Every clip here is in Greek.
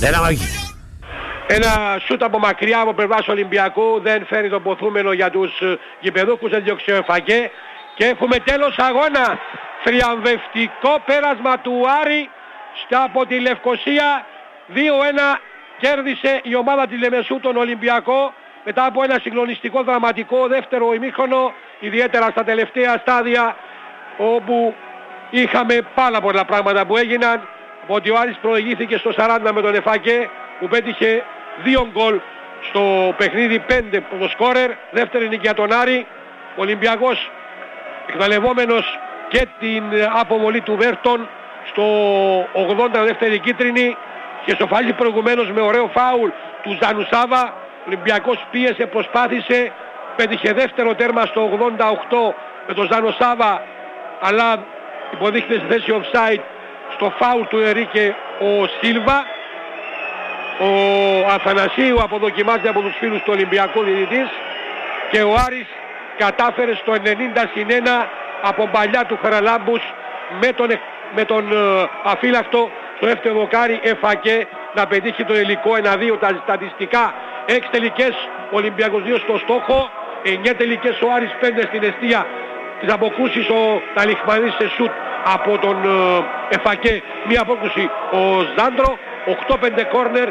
Ένα μάκι. Ένα σούτ από μακριά από πλευράς Ολυμπιακού, δεν φέρει το ποθούμενο για τους γηπεδούχους, δεν διώξει ο Εφαγέ. Και έχουμε τέλος αγώνα. Θριαμβευτικό πέρασμα του Άρη από τη Λευκοσία. 2-1 κέρδισε η ομάδα της Λεμεσού τον Ολυμπιακό μετά από ένα συγκλονιστικό δραματικό δεύτερο ημίχρονο, ιδιαίτερα στα τελευταία στάδια όπου είχαμε πάρα πολλά πράγματα που έγιναν. Ότι ο Άρης προηγήθηκε στο 40 με τον Εφαγέ που πέτυχε 2 γκολ στο παιχνίδι, 5 το σκόρερ, δεύτερη νίκη για τον Άρη. Ο Ολυμπιακός εκμεταλλευόμενος και την αποβολή του Βέρτον στο 80 δεύτερη κίτρινη και στο φάλι προηγουμένως με ωραίο φάουλ του Ζανουσάβα. Ο Ολυμπιακός πίεσε, προσπάθησε, πέτυχε δεύτερο τέρμα στο 88 με τον Ζανουσάβα, αλλά υποδείχθηκε στη θέση offside στο φάουλ του Ερίκε ο Σίλβα. Ο Αθανασίου αποδοκιμάζεται από τους φίλους του Ολυμπιακού διαιτητής και ο Άρης κατάφερε στο 90-1 από παλιά του Χαραλάμπους με τον αφύλακτο στο δεύτερο δοκάρι Εφακέ να πετύχει το υλικό 1-2. Τα στατιστικά 6 τελικές, ο Ολυμπιακός 2 στο στόχο, 9 τελικές ο Άρης, 5 στην εστία. Τις αποκρούσεις τα λιχμανίσει σε σουτ από τον Εφακέ, μία απόκρουση ο Ζάντρο, 8-5 κόρνερ,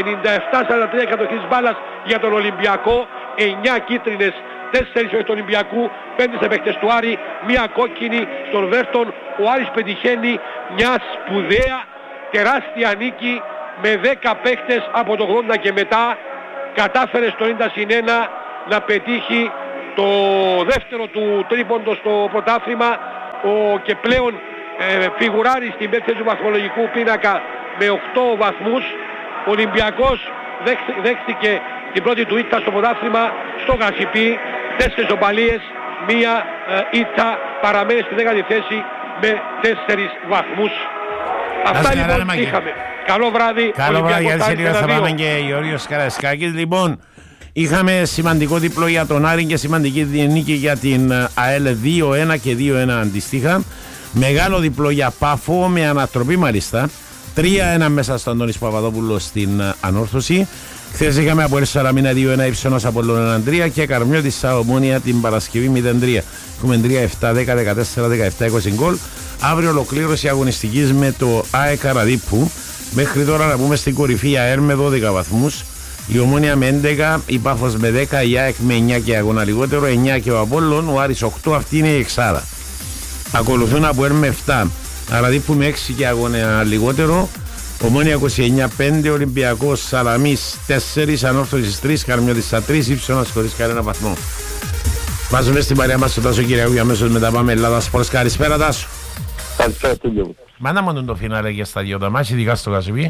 57-43 κατοχής μπάλας για τον Ολυμπιακό, 9 κίτρινες, 4 του Ολυμπιακού, 5 σε παίκτες του Άρη, μία κόκκινη στον Βέρτον. Ο Άρης πετυχαίνει μια σπουδαία τεράστια νίκη με 10 παίκτες από το 80 και μετά. Κατάφερε στο 90-1 να πετύχει το δεύτερο του τρίποντο στο πρωτάθλημα και πλέον φιγουράρει στην έκθεση του βαθμολογικού πίνακα με 8 βαθμούς. Ο Ολυμπιακός δέχτηκε την πρώτη του ήττα στο πρωτάθλημα στο Γασιπί, 4 οπαλίες, μία ήττα, παραμένει στη 10η θέση με 4 βαθμούς. Αυτά λοιπόν είχαμε. Καλό βράδυ. Καλό βράδυ, γιατί σε λίγο θα πάμε και Γιώργος Καρασκάκης. Λοιπόν, είχαμε σημαντικό διπλό για τον Άρη και σημαντική νίκη για την ΑΕΛ, 2-1 και 2-1 αντίστοιχα. Μεγάλο διπλό για Πάφο με ανατροπή μάλιστα. 3-1 μέσα στον Αντώνης Παπαδόπουλο στην ανόρθωση. Χθες είχαμε από Ελ Σαραμίνα 2-1 Υψώνας από Λονέναν 3 και Καρμιό της Ομόνια την Παρασκευή 0-3. Έχουμε 3-7, 10, 14, 17, 20 γκολ. Αύριο ολοκλήρωση αγωνιστικής με το ΑΕΚ Καραδίππου. Μέχρι τώρα να πούμε στην κορυφή η ΑΕΡ με 12 βαθμούς. Η Ομόνια με 11, η Πάφος με 10, η ΑΕΚ με 9 και αγώνα λιγότερο, 9 και ο Απόλλων, ο Άρης 8, αυτή είναι η εξάδα. Ακολουθούν από ΑΕΡ με 7, Καραδίππου με 6 και αγώνα λιγότερο. Ομόνια 29-5, Ολυμπιακός Σαλαμής 4, Ανόρθωσης 3, Καρμιώτης 3, Υψώνας χωρίς κανένα βαθμό. Βάζουμε στην παρέα μας τον Τάσο Κυριακού για αμέσως μετά πάμε Ελλάδα Σπορτς. Καλησπέρα Τάσο. Καλησπέρα Τούλιο. Μάνα μόνο το φινάλε για στα δυο τα μάτια, ειδικά στο Γασιπί.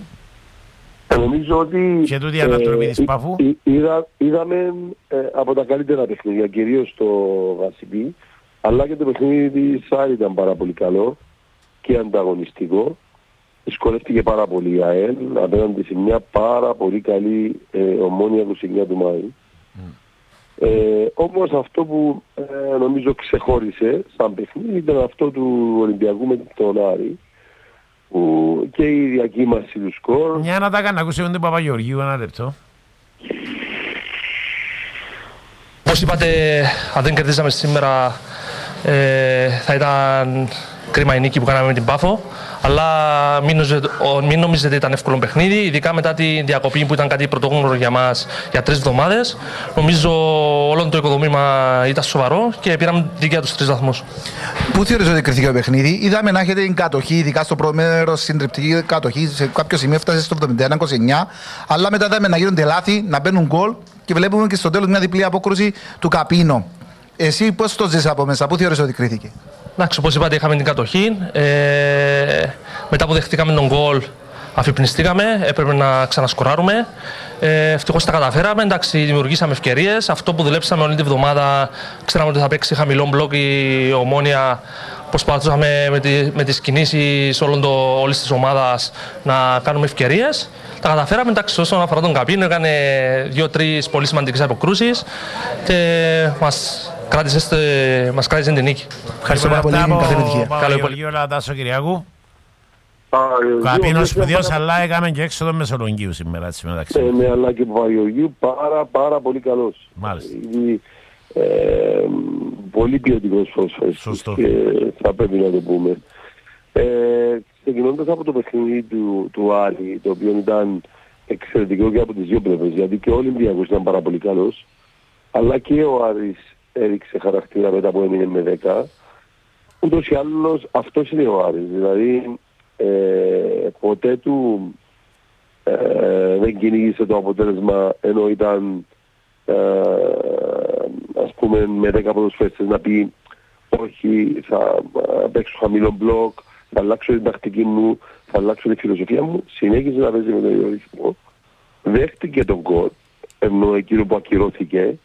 Νομίζω ότι και τούτη ανατροπή της Πάφου. Είδαμε από τα καλύτερα παιχνίδια, κυρίως στο Γασιπί, αλλά και το παιχνίδι της Άρη ήταν πάρα πολύ καλό και ανταγωνιστικό. Δυσκολεύτηκε πάρα πολύ η ΑΕΛ απέναντι σε μια πάρα πολύ καλή Ομόνια 29 του Μάη. Όμως αυτό που νομίζω ξεχώρισε σαν παιχνίδι ήταν αυτό του Ολυμπιακού με τον Άρη, που και η διακύμαση του σκορ. Μια να τα κάνει, ακούσαμε τον Παπαγεωργίου ένα λεπτό. Όπως είπατε, αν δεν κερδίζαμε σήμερα θα ήταν κρίμα η νίκη που κάναμε με την Πάφο, αλλά μην νομίζετε ότι ήταν εύκολο παιχνίδι, ειδικά μετά τη διακοπή που ήταν κάτι πρωτόγνωρο για μας για 3 εβδομάδες. Νομίζω όλο το οικοδομήμα ήταν σοβαρό και πήραμε δικιά τους 3 βαθμούς. Πού θεωρείς ότι κριθήκε το παιχνίδι? Είδαμε να έχετε την κατοχή, ειδικά στο πρώτο μέρος, συντριπτική κατοχή, σε κάποιο σημείο έφτασε στο 71-29, αλλά μετά είδαμε να γίνονται λάθη, να μπαίνουν γκολ και βλέπουμε και στο τέλος μια διπλή απόκρουση του Καπίνο. Εσύ πώς το ζεις από μέσα, πού θεωρείς ότι κρίθηκε? Εντάξει, όπως είπατε, είχαμε την κατοχή. Μετά που δεχτήκαμε τον γκολ, αφυπνιστήκαμε, έπρεπε να ξανασκοράρουμε. Ευτυχώς τα καταφέραμε. Εντάξει, δημιουργήσαμε ευκαιρίες. Αυτό που δουλέψαμε όλη τη βδομάδα, ξέραμε ότι θα παίξει χαμηλό μπλοκ η Ομόνια. Προσπαθούσαμε με τις κινήσεις όλης της ομάδας να κάνουμε ευκαιρίες. Τα καταφέραμε. Εντάξει, όσον αφορά τον Καπίνο, έκανε 2-3 πολύ σημαντικές αποκρούσεις και μας κράτησε την νίκη. Ευχαριστώ πάρα πολύ. Καλή επιτυχία. Καλό υπόλοιπο. Τάσο Κυριακού. Καπίνος Πηδίος, αλλά έκαμε και έξω τον Μεσολογγίου σήμερα, έτσι μεταξύ. Ναι, αλλά και ο Παπαγεωργίου πάρα πολύ καλός. Μάλιστα. Πολύ ποιοτικός φωσφαριστής και θα πρέπει να το πούμε. Ξεκινώντας από το παιχνίδι του Άρη, το οποίο ήταν εξαιρετικό και από τις δύο πλευρές, γιατί και ο Ολυμπιακός ήταν πάρα πολύ καλός, αλλά και ο Άρης έδειξε χαρακτήρα μετά που έμεινε με 10. Ούτως ή άλλως αυτός είναι ο Άρης, δηλαδή ποτέ του δεν κυνήγησε το αποτέλεσμα ενώ ήταν ας πούμε με 10 ποδοσφαίρες να πει όχι, θα παίξω χαμηλό μπλοκ, θα αλλάξω την τακτική μου, θα αλλάξω τη φιλοσοφία μου. Συνέχιζε να παίζει με τον ίδιο ρυθμό, δέχτηκε τον γκολ ενώ εκείνο που ακυρώθηκε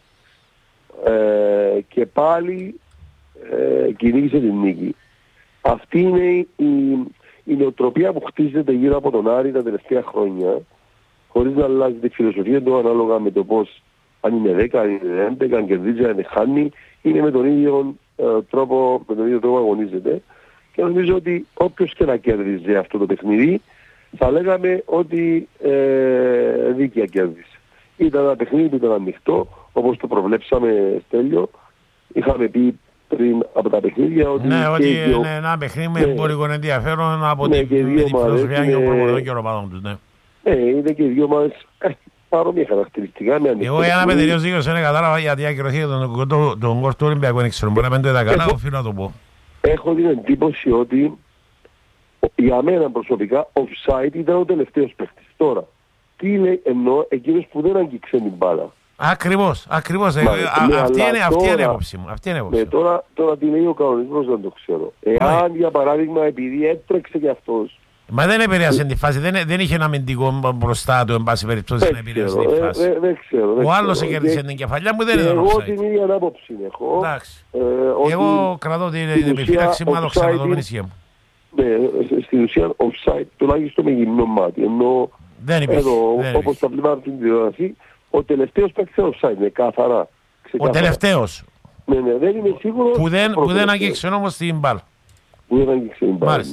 και πάλι κυνήγησε την νίκη. Αυτή είναι η νοοτροπία που χτίζεται γύρω από τον Άρη τα τελευταία χρόνια, χωρίς να αλλάζει τη φιλοσοφία του ανάλογα με το πώς, αν είναι 10, αν είναι 11, αν κερδίζει, αν χάνει, είναι με τον ίδιο τρόπο αγωνίζεται. Και νομίζω ότι όποιος και να κέρδιζε αυτό το παιχνίδι, θα λέγαμε ότι δίκαια κέρδισε. Ήταν ένα παιχνίδι που ήταν ανοιχτό, όπως το προβλέψαμε, Στέλιο. Είχαμε πει πριν από τα παιχνίδια ότι... Ναι, ότι είναι ένα παιχνίδι με εμπορικό ενδιαφέρον από την φιλοσοφία και ο προπονητών και ο οπαδών τους, ναι. Ναι, είναι και οι δύο ομάδες παρόμοια χαρακτηριστικά. Εγώ για να με τελείως δίκαιος δεν κατάλαβα γιατί ακυρωθήκε τον γκολ του Ολυμπιακού, δεν ξέρω, μπορεί να μην το είδα καλά, οφείλω να το πω. Έχω την εντύπωση ότι για μένα προσωπικά offside ήταν ο τελευταίος παίκτης. Τώρα, τι λέει, εννοώ εκείνος που δεν αγγίξε την μπάλα. Ακριβώς. Αυτή είναι η έποψη μου. Τώρα τι λέει ο κανονισμός δεν το ξέρω. Εάν για παράδειγμα επειδή έτρεξε κι αυτός. Μα δεν επηρέασε τη φάση, δεν είχε ένα αμυντικό μπροστά του εν πάση περιπτώσει να επηρέασε τη φάση. Δεν ξέρω. Ο άλλος κέρδισε την κεφαλιά μου, δεν ήταν offside. Εγώ την ίδια άποψη έχω. Εγώ κρατώ την επιφύλαξη μου, αλλά ξαναδώ την ισχύα μου. Ναι, στην ουσία offside τουλάχιστον με γυμνό μάτι. Ενώ όπως τα βλέπαμε από την τηλεόραση, ο τελευταίος παίκτης offside είναι καθαρά. Ο τελευταίος. Ναι, δεν είμαι σίγουρος. Που δεν αγγίξε όμως την μπάλα. Που δεν αγγίξε την μπάλα.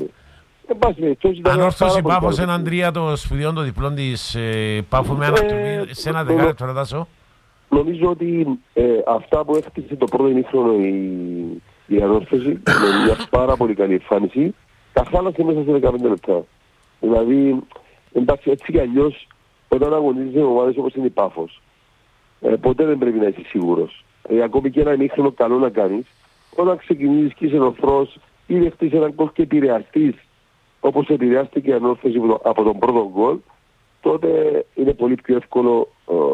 Ανόρθωση Πάφος έναν τρία των σπουδιών των διπλών της Πάφου με ανατολή σε ένα δεκάλεπτο ρωτάσω. Νομίζω ότι αυτά που έχτισε το πρώτο ημίχρονο η Ανόρθωση με μια πάρα πολύ καλή εμφάνιση τα χάλασε μέσα σε 15 λεπτά. Δηλαδή, εντάξει, έτσι κι αλλιώς όταν αγωνίζεσαι με ομάδες όπως είναι η Πάφος ποτέ δεν πρέπει να είσαι σίγουρος. Ακόμη και ένα ημίχρονο καλό να κάνεις, όταν ξεκινήσεις και είσαι νοφρός ή δεχτείς έναν γκολ και επηρεαστείς όπως επηρεάστηκε η Ανόρθωση από τον πρώτο γκολ, τότε είναι πολύ πιο εύκολο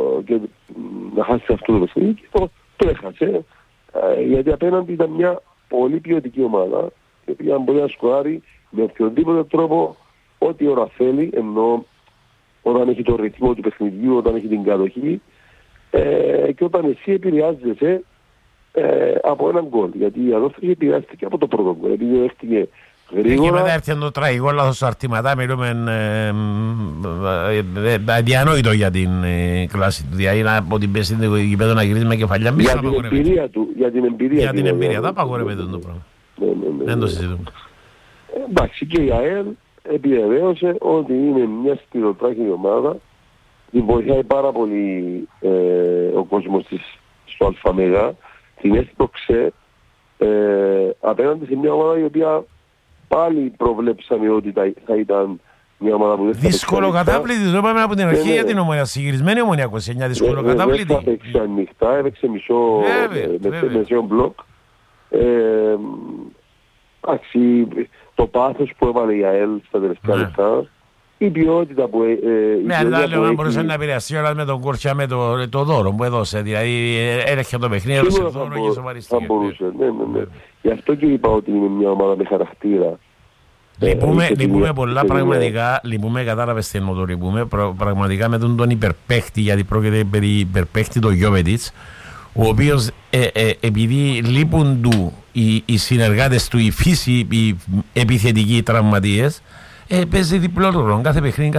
να χάσεις αυτό το παιχνίδι και το έχασε. Γιατί απέναντι ήταν μια πολύ ποιοτική ομάδα, η οποία μπορεί να σκοράρει με οποιοδήποτε τρόπο ό,τι ώρα θέλει, ενώ όταν έχει το ρυθμό του παιχνιδιού, όταν έχει την κατοχή και όταν εσύ επηρεάζεσαι από έναν γκολ. Γιατί η Ανόρθωση επηρεάστηκε από το πρώτο γκολ, επειδή δέχτηκε γρήγορα. Και μετά έρθει το τραγικό λάθος του αρτηματά, μιλούμε αδιανόητο για την κλάση του. Δηλαδή από την πέση του γηπέδου να γυρίζει με κεφαλιά πίσω. Για την εμπειρία του. Για την εμπειρία, δεν απαγορεύεται το πράγμα. Δεν το συζητούμε. Εντάξει, και η ΑΕΛ επιβεβαίωσε ότι είναι μια σκληροτράχη ομάδα. Την βοηθάει πάρα πολύ ο κόσμος της στο ΑΜΕΓΑ. Την έστωξε απέναντι σε μια ομάδα η οποία πάλι προβλέψαμε ότι θα ήταν μια ομάδα που δεν θα παίξει. Δύσκολο κατάπλητη, το είπαμε από την αρχή για την Ομονία. Συγκυρισμένη Ομονία 29, δύσκολο κατάπλητη. Δεν θα παίξει ανοιχτά, έπαιξε μισό μπλοκ. Εντάξει, το πάθος που έβαλε η ΑΕΛ στα τελευταία λεπτά, η ποιότητα που ναι, λέω αν μπορούσε να επηρεαστεί όλα με τον Κόρτσια με το δώρο που έδωσε. Δηλαδή έρχεται το παιχνίδι, έδωσε δώρο και σοβαριστήκε. Θα μπορούσε, ναι. Γι' αυτό και είπα ότι είναι μια ομάδα με χαρακτήρα. Λυπούμε πολλά πραγματικά, κατάλαβες τι εννοώ το λυπούμε, πραγματικά με τον υπερπαίχτη, γιατί πρόκειται περί υπερπαίχτη το Γιώβετιτς, ο οποίος επειδή λείπουν του οι συνεργάτες του, οι φύση, οι επιθετικοί τραυματίες, παίζει διπλό ρόλο, κάθε παιχνίδι.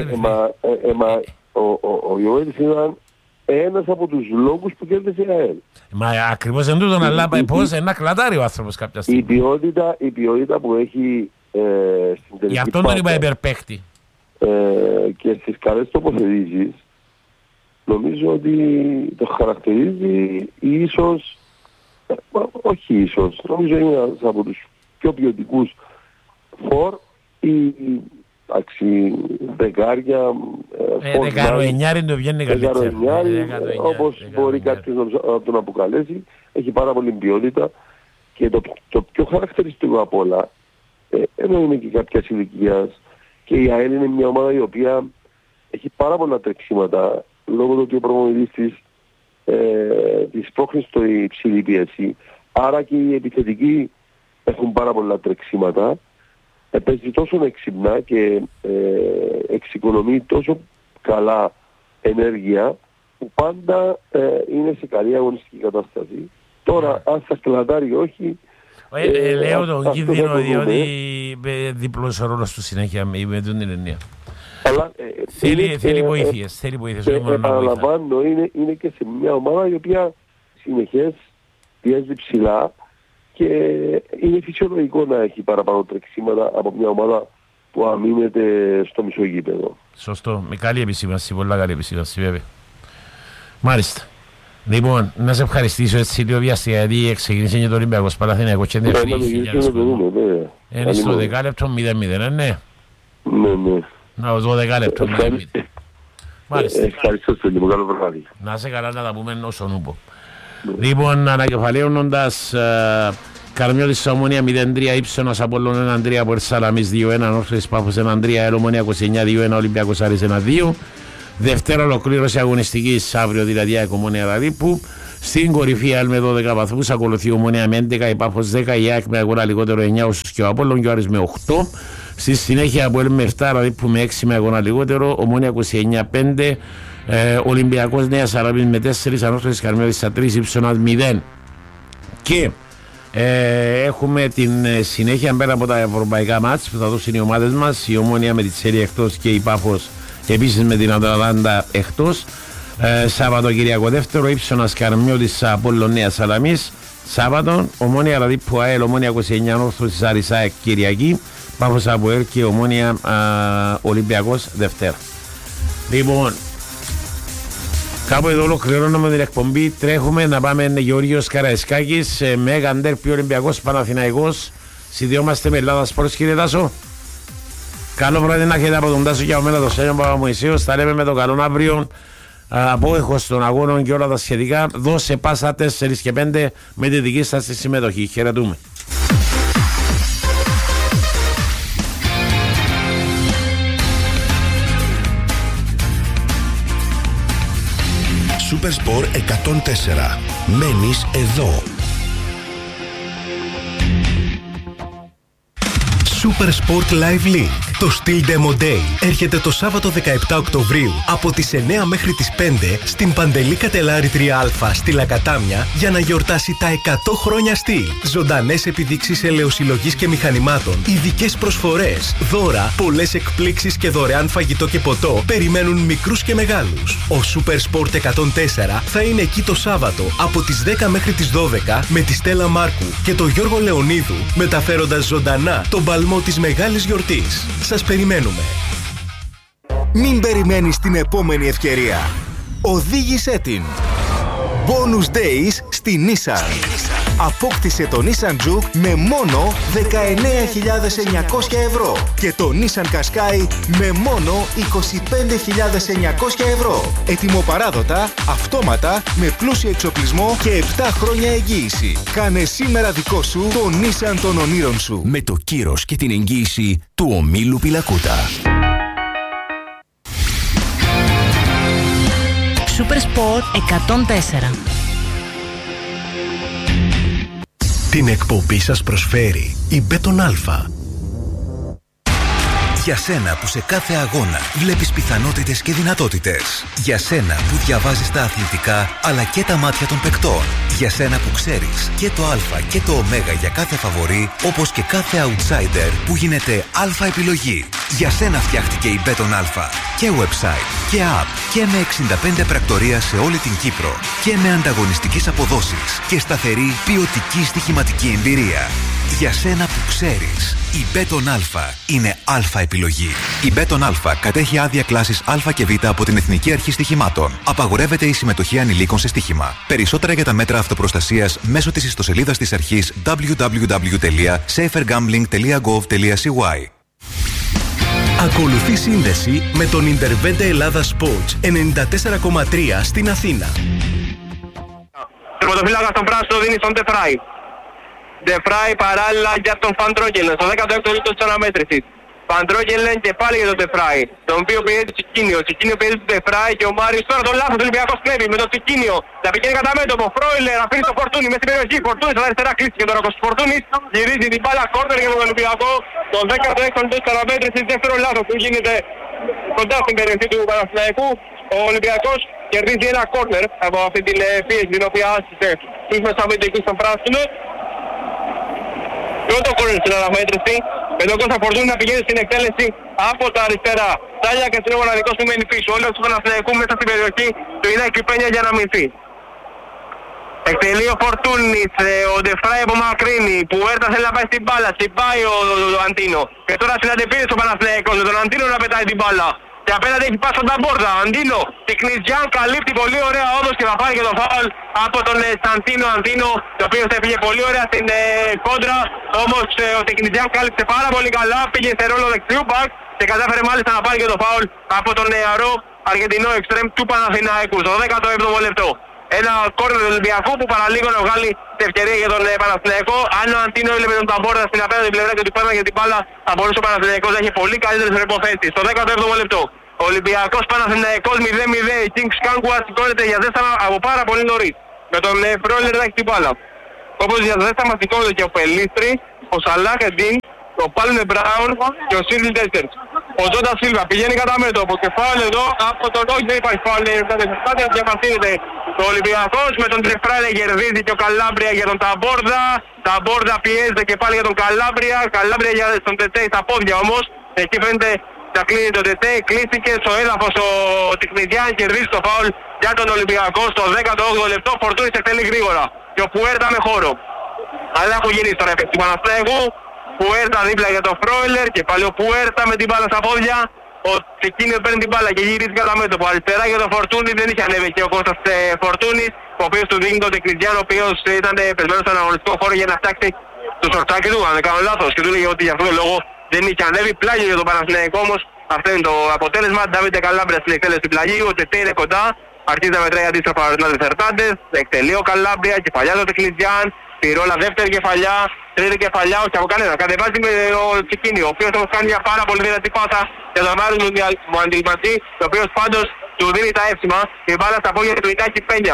Ο Γιώβετιτς ήταν ένας από τους λόγους που κέρδισε η ΑΕΛ. Μα ακριβώς εν τούτον, αλλά πώς ένα κλατάρει ο άνθρωπος κάποια στιγμή. Η ποιότητα που έχει στην τελική γι' αυτό τον είπα υπερπαίχτη. Και στις καλές τοποθετήσεις νομίζω ότι το χαρακτηρίζει ίσως, όχι ίσως, νομίζω είναι ένας από τους πιο ποιοτικούς φορ ή δεκάρια, δεκαροεννιάρι το βγαίνει καλύτερα. Όπως μπορεί κάποιος να τον αποκαλέσει, έχει πάρα πολύ ποιότητα και το πιο χαρακτηριστικό απ' όλα, ενώ είναι και κάποιας ηλικίας, και η ΑΕΛ είναι μια ομάδα η οποία έχει πάρα πολλά τρεξίματα λόγω του ότι ο προπονητής της πρόχνει στο υψηλή πίεση. Άρα και οι επιθετικοί έχουν πάρα πολλά τρεξίματα. Παίζει τόσο έξυπνα και εξοικονομεί τόσο καλά ενέργεια που πάντα είναι σε καλή αγωνιστική κατάσταση. Τώρα, αν θα κλατάρει ή όχι... λέω τον κίνδυνο διότι διπλός ο ρόλος του συνέχεια με την εννέα. Θέλει βοήθειες. Επαναλαμβάνω, είναι και σε μια ομάδα η οποία συνεχές πιέζει ψηλά και είναι φυσιολογικό να έχει παραπάνω τρεξίματα από μια ομάδα που αμήνεται στο μισό γήπεδο. Σωστό. Με καλή επισήμανση, πολλά καλή επισήμανση βέβαια. Μάλιστα. Λοιπόν, να σε ευχαριστήσω έτσι λίγο βιαστικά γιατί ξεκίνησε και το Ολυμπιακός Παναθηναϊκός και δεν είναι στο δεκάλεπτο 0-0, ναι. Ναι. Να το δεκάλεπτο 0-0. Μάλιστα. Ευχαριστώ πολύ, καλό βράδυ. Να είσαι καλά να τα πούμε όσον ούπο. Λοιπόν, ανακεφαλαίωνοντας Καρμιώτης Ομόνια 0-3, Ύψωνας Απόλλων 1-3, Πορ Σαλαμής 2-1, Όρθιος Πάφος 1-3, Ελ-Ομόνια 29-2-1, Ολυμπιακός Άρης 1-2. Δευτέρα ολοκλήρωση αγωνιστικής αύριο δηλαδή η Ομόνια Ραδίππου. Στην κορυφή ΑΕΛ με 12 βαθμούς, ακολουθεί η Ομόνια με 11, η Πάφος 10, η ΑΕΚ με αγώνα λιγότερο 9 όσους και ο Απόλλων και ο Άρης με 8. Στη συνέχεια από ΑΕΛ με 7, Ραδίππου με 6 με αγώνα λιγότερο, Ομόνια 29-5, Ολυμπιακός Νέα Σαραβής με 4, Ανόρθωσης Καρμιώτης 3, Ύψωνας 0. Και έχουμε την συνέχεια πέρα από τα ευρωπαϊκά μάτς που θα δώσουν οι ομάδες μας, η Ομόνια με τη Τσέρια εκτός και η Πάφος επίσης με την Αταλάντα εκτός. Σάββατο-Κυριακό δεύτερο, Ύψωνας Καρμιώτης Απόλλων Νέα Σαλαμής. Σάββατο, Ομόνια Ραδίππου ΑΕΛ, Ομόνια 29, Ανόρθωσης Άρης ΑΕΚ Κυριακή, Πάφος ΑΠΟΕΛ και Ομόνια Ολυμπιακός Δευτέρα. Λοιπόν, κάπου εδώ ολοκληρώνουμε την εκπομπή. Τρέχουμε να πάμε Γεωργίος Καραϊσκάκης, Μέγα Ντέρμπι Ολυμπιακός Παναθηναϊκός. Συνδυόμαστε με Ελλάδα Σπορτς, κύριε Τάσο. Καλό βράδυ να έχετε από τον Τάσο και από μένα το Σένιο Παπαμωυσίος. Θα λέμε με τον καλό αύριο, απόεχος των αγώνων και όλα τα σχετικά. Δώσε πάσα 4 και 5 με τη δική σας συμμετοχή. Χαιρετούμε. Super Sport 104. Μένεις εδώ. Super Sport Live League. Το Steel Demo Day έρχεται το Σάββατο 17 Οκτωβρίου από τις 9 μέχρι τις 5 στην Παντελή Κατελάρη 3Α στη Λακατάμια για να γιορτάσει τα 100 χρόνια Steel. Ζωντανές επιδείξεις ελαιοσυλλογής και μηχανημάτων, ειδικές προσφορές, δώρα, πολλές εκπλήξεις και δωρεάν φαγητό και ποτό περιμένουν μικρούς και μεγάλους. Ο Super Sport 104 θα είναι εκεί το Σάββατο από τις 10 μέχρι τις 12 με τη Στέλλα Μάρκου και τον Γιώργο Λεωνίδου μεταφέροντας ζωντανά τον παλμό της μεγάλης γιορτής. Σας περιμένουμε. Μην περιμένεις την επόμενη ευκαιρία. Οδήγησέ την. Bonus Days στη Nissan. Απόκτησε το Nissan Juke με μόνο 19.900 ευρώ και το Nissan Qashqai με μόνο 25.900 ευρώ. Ετοιμοπαράδοτα, αυτόματα, με πλούσιο εξοπλισμό και 7 χρόνια εγγύηση. Κάνε σήμερα δικό σου το Nissan των ονείρων σου με το κύρος και την εγγύηση του ομίλου Πιλακούτα. Super Sport 104. Την εκπομπή σας προσφέρει η Μπέτον Αλφα. Για σένα που σε κάθε αγώνα βλέπεις πιθανότητες και δυνατότητες. Για σένα που διαβάζεις τα αθλητικά αλλά και τα μάτια των παικτών. Για σένα που ξέρεις και το α και το ω για κάθε φαβορί, όπως και κάθε outsider που γίνεται αλφα επιλογή. Για σένα φτιάχτηκε η Μπέτον Αλφα. Και website και app και με 65 πρακτορία σε όλη την Κύπρο. Και με ανταγωνιστικές αποδόσεις και σταθερή ποιοτική στοιχηματική εμπειρία. Για σένα που ξέρεις, Η Μπέτον Αλφα είναι αλφα επιλογή. Η Μπέτον Αλφα κατέχει άδεια κλάσης Α και Β από την Εθνική Αρχή Στοιχημάτων. Απαγορεύεται η συμμετοχή ανηλίκων σε στοίχημα. Περισσότερα για τα μέτρα αυτοπροστασίας μέσω της ιστοσελίδας της αρχής www.safergambling.gov.cy. Ακολουθεί σύνδεση με τον Ιντερβέντε Ελλάδα Sports 94,3 στην Αθήνα. Τερματοφύλακα στον πράσινο δίνει στον Ντεφράι. Ντεφράι παράλληλα για τον Φαντρόγγελεν στο 16ο λεπτό της αναμέτρησης. Φαντρόγγελεν και πάλι για τον Ντεφράι, τον οποίο πιέζει Τσικίνιο. Τσικίνιο πιέζει τον Ντεφράι και ο Μάριος τώρα τον λάθος. Ο Ολυμπιακός κλέβει με τον Τσικίνιο. Θα πηγαίνει κατά μέτωπο. Φρόιλερ αφήνει το Φορτούνι μέσα στην περιοχή. Φορτούνι στα αριστερά κλείστηκε τώρα ο Φορτούνις. Γυρίζει την μπάλα κόρνερ για τον Ολυμπιακό. Τον 16ο λεπτό της αναμέτρησης. Δεύτερο λάθος που γίνεται κοντά στην περιοχή του Παναθηναϊκού. Ο Ολυμπιακός κερδίζει ένα κόρνερ από αυτή την πίεση την οποία άσκησε τους μεσαμυντικούς στον πράσινο. Πρώτο κόρνερ στην αναμέτρηση, με τον Κώστα Φορτούνη να πηγαίνει στην εκτέλεση από τα αριστερά. Τσάλιακας είναι ο μοναδικός που μένει πίσω. Όλοι του Παναθηναϊκού μέσα στην περιοχή του είναι Κυπένια για να μηνθεί. Εκτελεί ο Φορτούνης, ο Ντεφράι απομακρύνει, που έρθα θέλει να πάει στην μπάλα, τσιμπάει ο Αντίνο. Και τώρα συναντεπίδει στον Παναθηναϊκό, με τον Αντίνο να πετάει την μπάλα. Και απέναντι έχει πάει στον Ταμπόρδα. Αντίνο, Τικνιτζιάν καλύπτει πολύ ωραία όμως και θα πάρει και το φάουλ από τον Σαντίνο Αντίνο, το οποίο θα πήγε πολύ ωραία στην κόντρα. Όμως ο Τικνιτζιάν κάλυψε πάρα πολύ καλά, πήγε σε ρόλο δεξιού μπακ και κατάφερε μάλιστα να πάρει και το φάουλ από τον νεαρό Αργεντινό εξτρέμ του Παναθηναϊκού στο 17ο λεπτό. Ένα κόρνερ του Ολυμπιακού που παραλίγο να βγάλει την ευκαιρία για τον Παναθηναϊκό. Αν ο Αντίνο έλεπε τον Ταμπόρδα στην απέναντι πλευρά και του πέρνα για την μπάλα, θα μπορούσε ο Παναθηναϊκός να έχει πολύ καλύτερες προϋποθέσεις. Στο 17ο λεπτό. Ο Ολυμπιακός Παναθηναϊκός 0-0. Η Kings Κάγκουα σηκώνεται για ζέσταμα από πάρα πολύ νωρίς. Με τον Φρόιλερ να έχει την μπάλα. Όπως για ζέσταμα σηκώνεται και ο Πελίστρη, ο Σαλάχ Εντίν, ο Πάλμε Μπράουν και ο Σίρλι Τέστερς. Ο Τζόντα Σίλβα πηγαίνει κατά μέτωπο και φάουλ εδώ από τον όχι δεν υπάρχει φάουλ, διαμαρτύρεται ο Ολυμπιακός με τον Ντεφράι να κερδίζει και ο Καλάμπρια για τον Ταμπόρδα. Ταμπόρδα πιέζεται και πάλι για τον Καλάμπρια. Καλάμπρια για τον Τετέ στα πόδια όμως. Εκεί φαίνεται να κλείνει τον Τετέ. Κλείστηκε στο έδαφος ο Τικνιτζιάν, κερδίζει το φάουλ για τον Ολυμπιακό στο 18ο λεπτό. Φορτούνης εκτελεί γρήγορα και ο Πουέρτα με χώρο. Αλλά έχουν γυρίσει τώρα επί του Παναθηναϊκού. Πουέρτα δίπλα για τον Φρόιλερ και πάλι ο Πουέρτα με την μπάλα στα πόδια. Ο Τσικίνιο παίρνει την μπάλα και γυρίζει κατά μέτωπο. Αριστερά για τον Φορτούνη, δεν είχε ανέβει και ο Κώστας Φορτούνης, ο οποίος του δίνει τον Τικνιτζιάν, ο οποίος ήταν πεσμένος στον αγωνιστικό χώρο για να φτιάξει το σορτάκι του, αν δεν κάνω λάθος. Και του λέγε ότι για αυτόν τον λόγο δεν είχε ανέβει. Πλάγιο για τον Παναθηναϊκό όμως. Αυτό είναι το αποτέλεσμα. Ντάβιντε Καλάμπρια στην εκτέλεση του πλαγίου. Ο Τετέ είναι κοντά. Αρχίζει να μετράει αντίστροφα ο Ρενάδε Φερτάντες. Εκτελεί ο Καλάμπρια, κεφαλιά του Τικνιτζιάν. Πυρόλα δεύτερη κεφαλιά, τρίτη κεφαλιά, όχι από κανένα. Κατεβάζει με ο Τσικίνιο, ο οποίος όμως κάνει μια πάρα πολύ δυνατή πάσα για τον Μάριο Μουαντιλματζή, ο οποίος πάντως του δίνει τα εύσημα και μπάλα στα πόδια του Ιτάκη Πένια.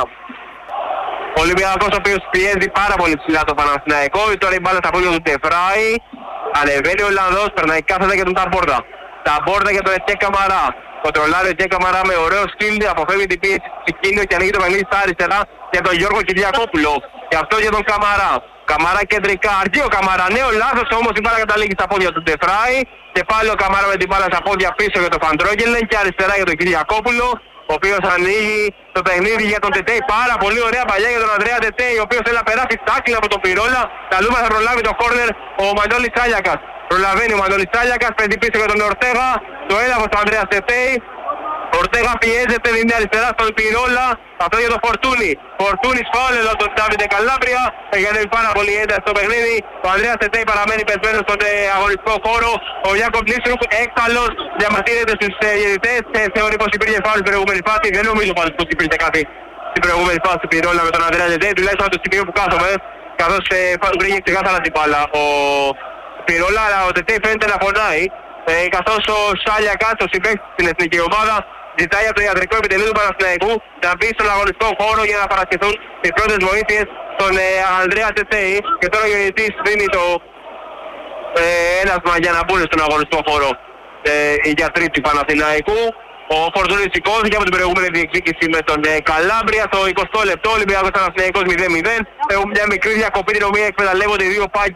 Ο Ολυμπιακός ο οποίος πιέζει πάρα πολύ ψηλά το Παναθηναϊκό, τώρα η μπάλα στα πόδια του Ντεφράι. Ανεβαίνει ο Ολλανδός, περνάει κάθετα για τον Ταμπόρδα. Ταμπόρδα για τον Ετιέ Καμαρά. Κοντρολάρει ο Ετιέ Καμαρά με ωραίο στυλ, αποφεύγει την πίεση του Τσικίνιο και ανοίγει το παιχνίδι στα αριστερά για τον Γιώργο Κυριακόπουλο. Και αυτό για τον Καμαρά. Καμαρά κεντρικά, αρκεί ο Καμαρά, νέο λάθος όμως η μπάλα καταλήγει στα πόδια του Ντεφράι. Και πάλι ο Καμαρά με την μπάλα στα πόδια πίσω για τον Φαντρόγγελεν και αριστερά για τον Κυριακόπουλο, ο οποίος ανοίγει το παιχνίδι για τον Τετέι. Πάρα πολύ ωραία παλιά για τον Ανδρέα Τετέι, ο οποίος θέλει να περάσει τάκλι από τον Πυρόλα. Καλούμε θα προλάβει το κόρνερ ο Μανώλης Τσάλιακας. Προλαβαίνει ο Μανώλης Τσάλιακας, παίρνει πίσω για τον Ορτέγα, το έλαβος του Ανδρέας Τετέι. Ορτέγα πιέζεται, δίνει αριστερά στον Πυρόλα, αυτό για τον Φορτούνη. Φορτούνης φάουλ εδώ τον Ντάβιντε Καλάμπρια, έχει πάρα πολύ ένταση στο παιχνίδι. Ο Ανδρέας Τετέι παραμένει πεσμένος στον αγωνιστικό χώρο. Ο Γιάκοπ Λίσρουκ έξαλλος, διαμαρτύρεται στους διαιτητές, θεωρεί πως υπήρχε φάουλ στην προηγούμενη φάση. Δεν νομίζω πάντως πως υπήρχε κάτι στην προηγούμενη φάση του Πυρόλα με τον Ανδρέα Τετέι, τουλάχιστον από το σημείο που κάθομαι, καθώς βρήκε ξεκάθαρα την μπάλα ο Πυρόλα, αλλά ο Τετέι φαίνεται να φωνάει. Καθώς ο Σάλιακας, ο συμπαίκτης στην εθνική ομάδα, ζητάει από το ιατρικό επιτελείο του Παναθηναϊκού να μπει στον αγωνιστικό χώρο για να παρασχεθούν οι πρώτες βοήθειες στον Ανδρέα Τετέι. Και τώρα ο διαιτητής δίνει το ένασμα για να μπουν στον αγωνιστικό χώρο οι γιατροί του Παναθηναϊκού. Ο Φορτούνης σηκώθηκε από την προηγούμενη διεκδίκηση με τον Καλάμπρια. Στο 20 λεπτό, Ολυμπιακός Παναθηναϊκός 0-0. Έχουμε μια μικρή διακοπή την οποία εκμεταλλεύονται οι δύο πάγκοι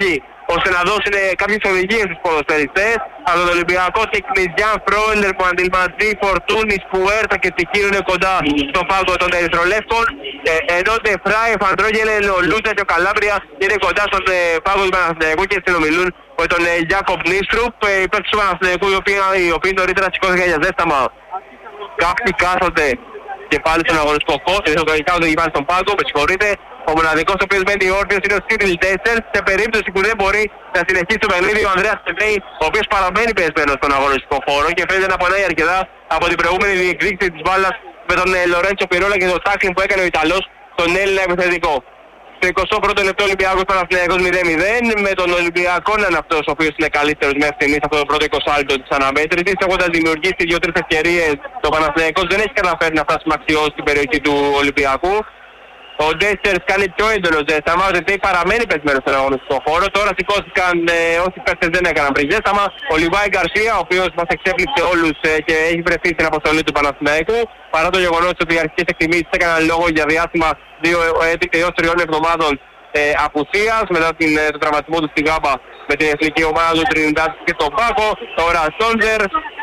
ώστε να δώσουν κάποιες οδηγίες στους ποδοσφαιριστές. Από τον Ολυμπιακό Τεκνιζιάν, Φρόιλερ, Παντιλματζή, Φορτούνης, Πουέρτα και Τικίνου είναι κοντά στον πάγκο των Ερυθρολεύκων. Ενώ Ντεφράι, Φαντρόγελε, ο Λούτσα και ο Καλάμπρια είναι κοντά στον πάγκο του Παναθηναϊκού και συνομιλούν με τον Γιάκοπ Νίστρουπ, παίκτης του Παναθηναϊκού, οι οποίοι νωρίτερα σηκώθηκαν για ζέσταμα. Κάποιοι κάθονται και πάλι στον αγωνιστικό χώρο, κάθονται και πάλι στον πάγκο, με συγχωρείτε. Ο μοναδικός ο οποίος μένει όρθιος είναι ο Στίβιλ Τέσσερ. Σε περίπτωση που δεν μπορεί να συνεχίσει το παιχνίδι, ο Ανδρέας Τεβέη, ο οποίος παραμένει πεσμένος στον αγωνιστικό χώρο και φαίνεται να πονάει αρκετά από την προηγούμενη διεκδίκηση της μπάλας με τον Λορέντσο Πυρόλα και το τάκλινγκ που έκανε ο Ιταλός στον Έλληνα επιθετικό. Στο 21ο λεπτό Ολυμπιακός Παναθηναϊκός 0-0, με τον Ολυμπιακό να είναι αυτός ο οποίος είναι καλύτερος μέχρι στιγμής από το πρώτο 20 λεπτό της αναμέτρησης. Έχοντας δημιουργήσει 2-3 ευκαιρίες, το Παναθηναϊκός δεν έχει καταφέρει να φτάσει μαξιώς στην περιοχή του Ολυμπιακού. Ο Ντέσσερς κάνει πιο έντονο ζέσταμα, ο Ζετέι παραμένει πεσμένος στον αγωνιστικό χώρο. Τώρα σηκώθηκαν όσοι παίκτες δεν έκαναν πριν ζέσταμα. Ο Λιβάη Γκαρσία, ο οποίος μας εξέπληξε όλους και έχει βρεθεί στην αποστολή του Παναθηναϊκού. Παρά το γεγονός ότι οι αρχικές εκτιμήσεις έκαναν λόγο για διάστημα 2 έως 3 εβδομάδων απουσίας μετά τον τραυματισμό του στη Γάμπα με την εθνική ομάδα του Τρινιντάδ και τον Πάκο. Τώρα Σόντζερ,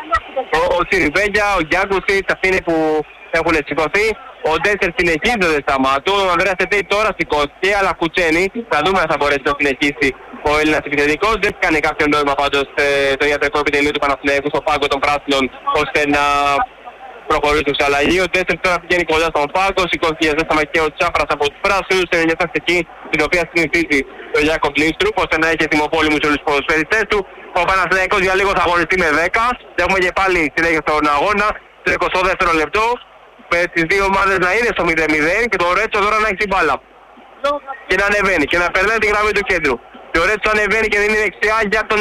ο Σιριβέγια, ο Γιάκουσιτς, αυτοί είναι που έχουν σηκωθεί. Ο Ντέσσερ συνεχίζει το ζέσταμά του, ο Ανδρέας Τετέι τώρα σηκώθηκε, αλλά κουτσένει. Θα δούμε αν θα μπορέσει να συνεχίσει ο Έλληνας επιθετικός. Δεν κάνει κάποιο νόημα πάντως το ιατρικό επιτελείο του Παναθηναϊκού στο πάγκο των πράσινων ώστε να προχωρήσει σε αλλαγή. Ο Ντέσσερ τώρα πηγαίνει κοντά στον πάγκο, σηκώθηκε για ζέσταμα και ο Τσάφρας από τους πράσινους σε μια τακτική την οποία συνηθίζει ο Γιάκοπ Νίστρουπ ώστε να έχει ετοιμοπόλεμους όλους τους ποδοσφαιριστές του. Ο Παναθηναϊκός για λίγο θα αγωνιστεί με 10. Έχουμε και πάλι συνέχεια στον αγώνα, στο 22ο λεπτό. Με τις δύο ομάδες να είναι στο 0-0 και το Ρέτσο τώρα να έχει την μπάλα και να ανεβαίνει και να περνάει τη γραμμή του κέντρου. Και ο Ρέτσο ανεβαίνει και δίνει δεξιά για τον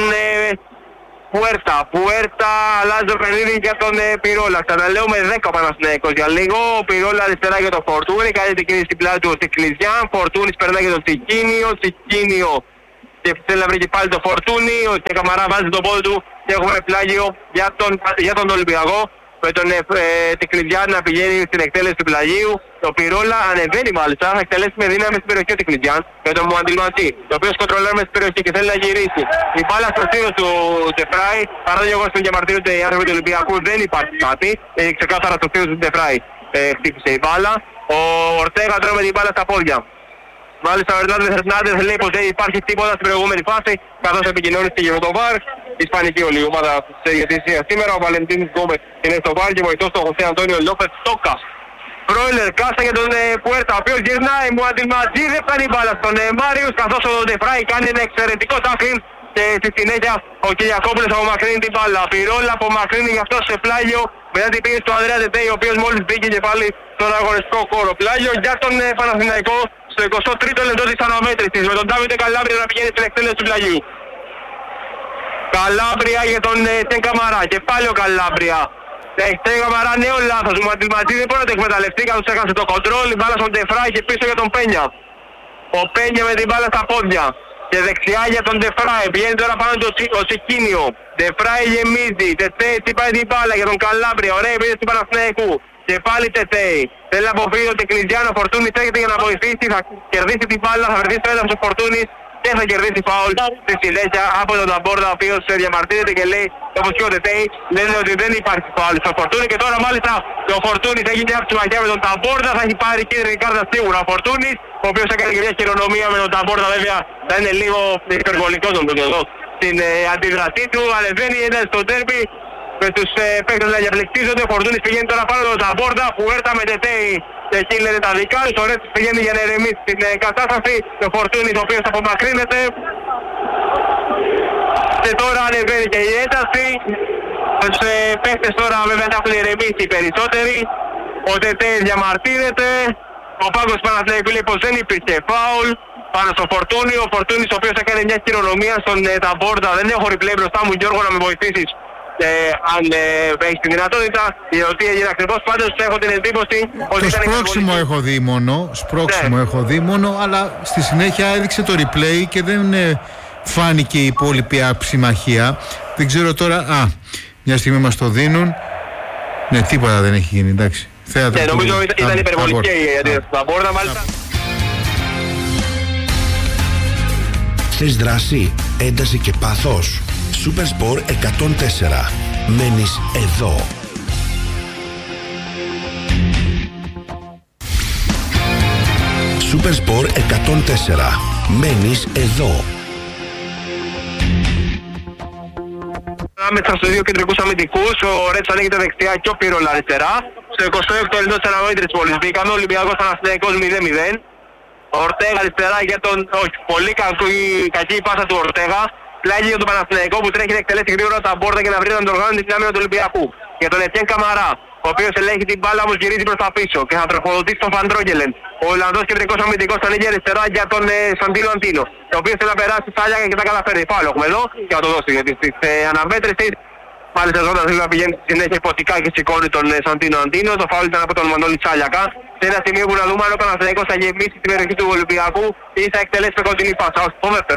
Πουέρτα. Πουέρτα αλλάζει το παιχνίδι για τον Πυρόλα. Ξαναλέω με 10 ο Παναθηναϊκός για λίγο. Ο Πυρόλα αριστερά για τον Φορτούνη, κάνει την κίνηση στην πλάτη του ο Τεκνιζιάν. Φορτούνης περνάει για τον Τικίνιο. Τικίνιο και θέλει να βρει και πάλι τον Φορτούνη. Ο Καμαρά βάζει τον πόδι του και έχουμε πλάγιο για τον Ολυμπιακό. Με τον Τεκνιζιάν να πηγαίνει στην εκτέλεση του πλαγίου. Το Πυρόλα ανεβαίνει μάλιστα, θα εκτελέσει με δύναμη στην περιοχή του Τεκνιζιάν. Με τον Μουαντιλματζή, το οποίο κοντρολάρει στην περιοχή και θέλει να γυρίσει. Η μπάλα στο στήλο του Ντεφράι, παρά το γεγονός που διαμαρτύρονται οι άνθρωποι του Ολυμπιακού, δεν υπάρχει κάτι. Ξεκάθαρα στο στήλο του Ντεφράι χτύπησε η μπάλα. Ο Ορτέγα τρώμε την μπάλα στα πόδια. Μάλιστα ο Ερνάντες λέει πως δεν υπάρχει τίποτα στην προηγούμενη φάση, καθώς επικοινώνησε και με τον ΒΑΡ. Η ισπανική όλη η ομάδα της διαιτησίας σήμερα. Ο Βαλεντίνης Γκόμες είναι στο ΒΑΡ και βοηθός τον Χωσέ Αντώνιο Λόπες Τόκα. Φρόιλερ κάσα για τον Πουέρτα, ο οποίος γυρνάει, μου αντιμαζεί, δεν κάνει μπάλα στον Μάριους, καθώς ο Ντεφράι κάνει ένα εξαιρετικό τάκλινγκ και στη συνέχεια ο Κυριακόπουλος απομακρύνει την μπάλα. Πυρόλα απομακρύνει γι' αυτό σε πλάγιο μετά την πίεση του Ανδρέα Τετέι, ο οποίος μόλις μπήκε και πάλι στον αγωνιστικό χώρο. Πλάγιο για τον Παναθηναϊκό στο 23ο λεπτό της αναμέτρησης με τον Ντάβιντε Καλάμπρια να πηγαίνει στην εκτέλεση του πλαγιού. Καλάμπρια για τον Τσεν Καμαρά και πάλι ο Καλάμπρια. Τσεν Καμαρά νέο λάθος, ο Ματιλματζή δεν μπορεί να το εκμεταλλευτεί καθώς έχασε το κοντρόλ, η μπάλα στον Ντεφράι και πίσω για τον Πένια. Ο Πένια με την μπάλα στα πόδια και δεξιά για τον Ντεφράι, πηγαίνει τώρα πάνω ο Τσικίνιο. Ντεφράι γεμίζει, Τετέι τσιπάει την μπάλα για τον Καλάμπρια, ωραία επίδεση του Παναθηναϊκού. Και πάλι Τετέι, θέλει να αποφύγει ο Τεκνιζιάν, ο Φορτούνης έρχεται για να βοηθήσει, θα κερδίσει την μπάλα, θα βρεθεί στο έδαφος ο Φορτούνης και θα κερδίσει φάουλ στη συνέχεια από τον Ταμπόρδα, ο οποίος διαμαρτύρεται και λέει, όπως και ο Τετέι, λένε ότι δεν υπάρχει φάουλ στο Φορτούνη και τώρα μάλιστα ο Φορτούνης έχει μια ψημαχιά με τον Ταμπόρδα, θα έχει πάρει κίτρινη κάρτα σίγουρα ο Φορτούνης, ο οποίος έκανε και μια χειρονομία με τον Ταμπόρδα, βέβαια θα είναι λίγο υπερβολικός νομίζω εδώ στην αντίδρασή του, ανεβαίνει ένα στο ντέρμπι με τους παίκτες να διαπληκτίζονται. Ο Φορτούνης πηγαίνει τώρα πάνω τον Ταμπόρδα, Πουέρτα με Τετέι και εκεί λένε τα δικά του. Ο Ρέτσος πηγαίνει για να ερεμήσει την κατάσταση. Ο Φορτούνης ο οποίος απομακρύνεται και τώρα ανεβαίνει και η ένταση. Τους παίκτες τώρα βέβαια θα έχουν ηρεμήσει οι περισσότεροι. Ο Τετέι διαμαρτύρεται. Ο πάγκος Παναθηναϊκού λέει πως δεν υπήρχε φάουλ πάνω στο Φορτούνη. Ο Φορτούνης ο οποίος έκανε μια χειρονομία στον Ταμπόρδα. Δεν έχω replay μπροστά μου, Γιώργο, να με βοηθήσεις αν έχεις τη δυνατότητα, ότι έγινε ακριβώς. Πάντως έχω την εντύπωση ότι το σπρώξιμο έχω δει μόνο, έχω δει μόνο, αλλά στη συνέχεια έδειξε το replay και δεν φάνηκε η υπόλοιπη αψημαχία. Δεν ξέρω τώρα, μια στιγμή μας το δίνουν. Ναι, τίποτα δεν έχει γίνει, εντάξει. Νομίζω ήταν υπερβολική η αντίδραση του Ταμπόρδα, μάλιστα. Θες δράση? ένταση και πάθος. Super Sport 104. Μένεις εδώ. Super Sport 104. Μένεις εδώ. Άμεσα στους δύο κεντρικούς αμυντικούς, ο Ρέτσο ανοίγεται δεξιά και ο Πυρόλα αριστερά. Στο 26ο λεπτό της αναμέτρησης μόλις μπήκαμε, ο Ολυμπιακός Παναθηναϊκός 0-0. Ο Ορτέγα αριστερά για τον... όχι, πολύ κακή πάσα του Ορτέγα. Πλάγει για τον Παναθηναϊκό που τρέχει να εκτελέσει γρήγορα τα μπόρτα και να βρει τον οργάνωση της άμυνας του Ολυμπιακού. Για τον Ετιέν Καμαρά, ο οποίος ελέγχει την μπάλα όμως γυρίζει προς τα πίσω και θα τροφοδοτήσει τον Φαντρόγγελεν. Ο Ολλανδός κεντρικός αμυντικός θα ανοίγει αριστερά για τον Σαντίνο Αντίνο, ο οποίος θέλει να περάσει Σάλιακα και τα καταφέρει. Φάουλ έχουμε εδώ και θα το δώσει γιατί στις αναμέτρησης μάλιστα ζώντα να πηγαίνει στη συνέχεια υποτικά και σηκώνει τον Σαντίνο Αντίνο. Το φάουλ ήταν από τον Μανώλη Σάλιακα. Σε ένα σημείο που να δούμε αν ο Παναθηναϊκός θα γεμίσει την περιοχή του Ολυμπιακού ή θα εκτελέσει με κοντινή πάσα. Ως το δεύτερο.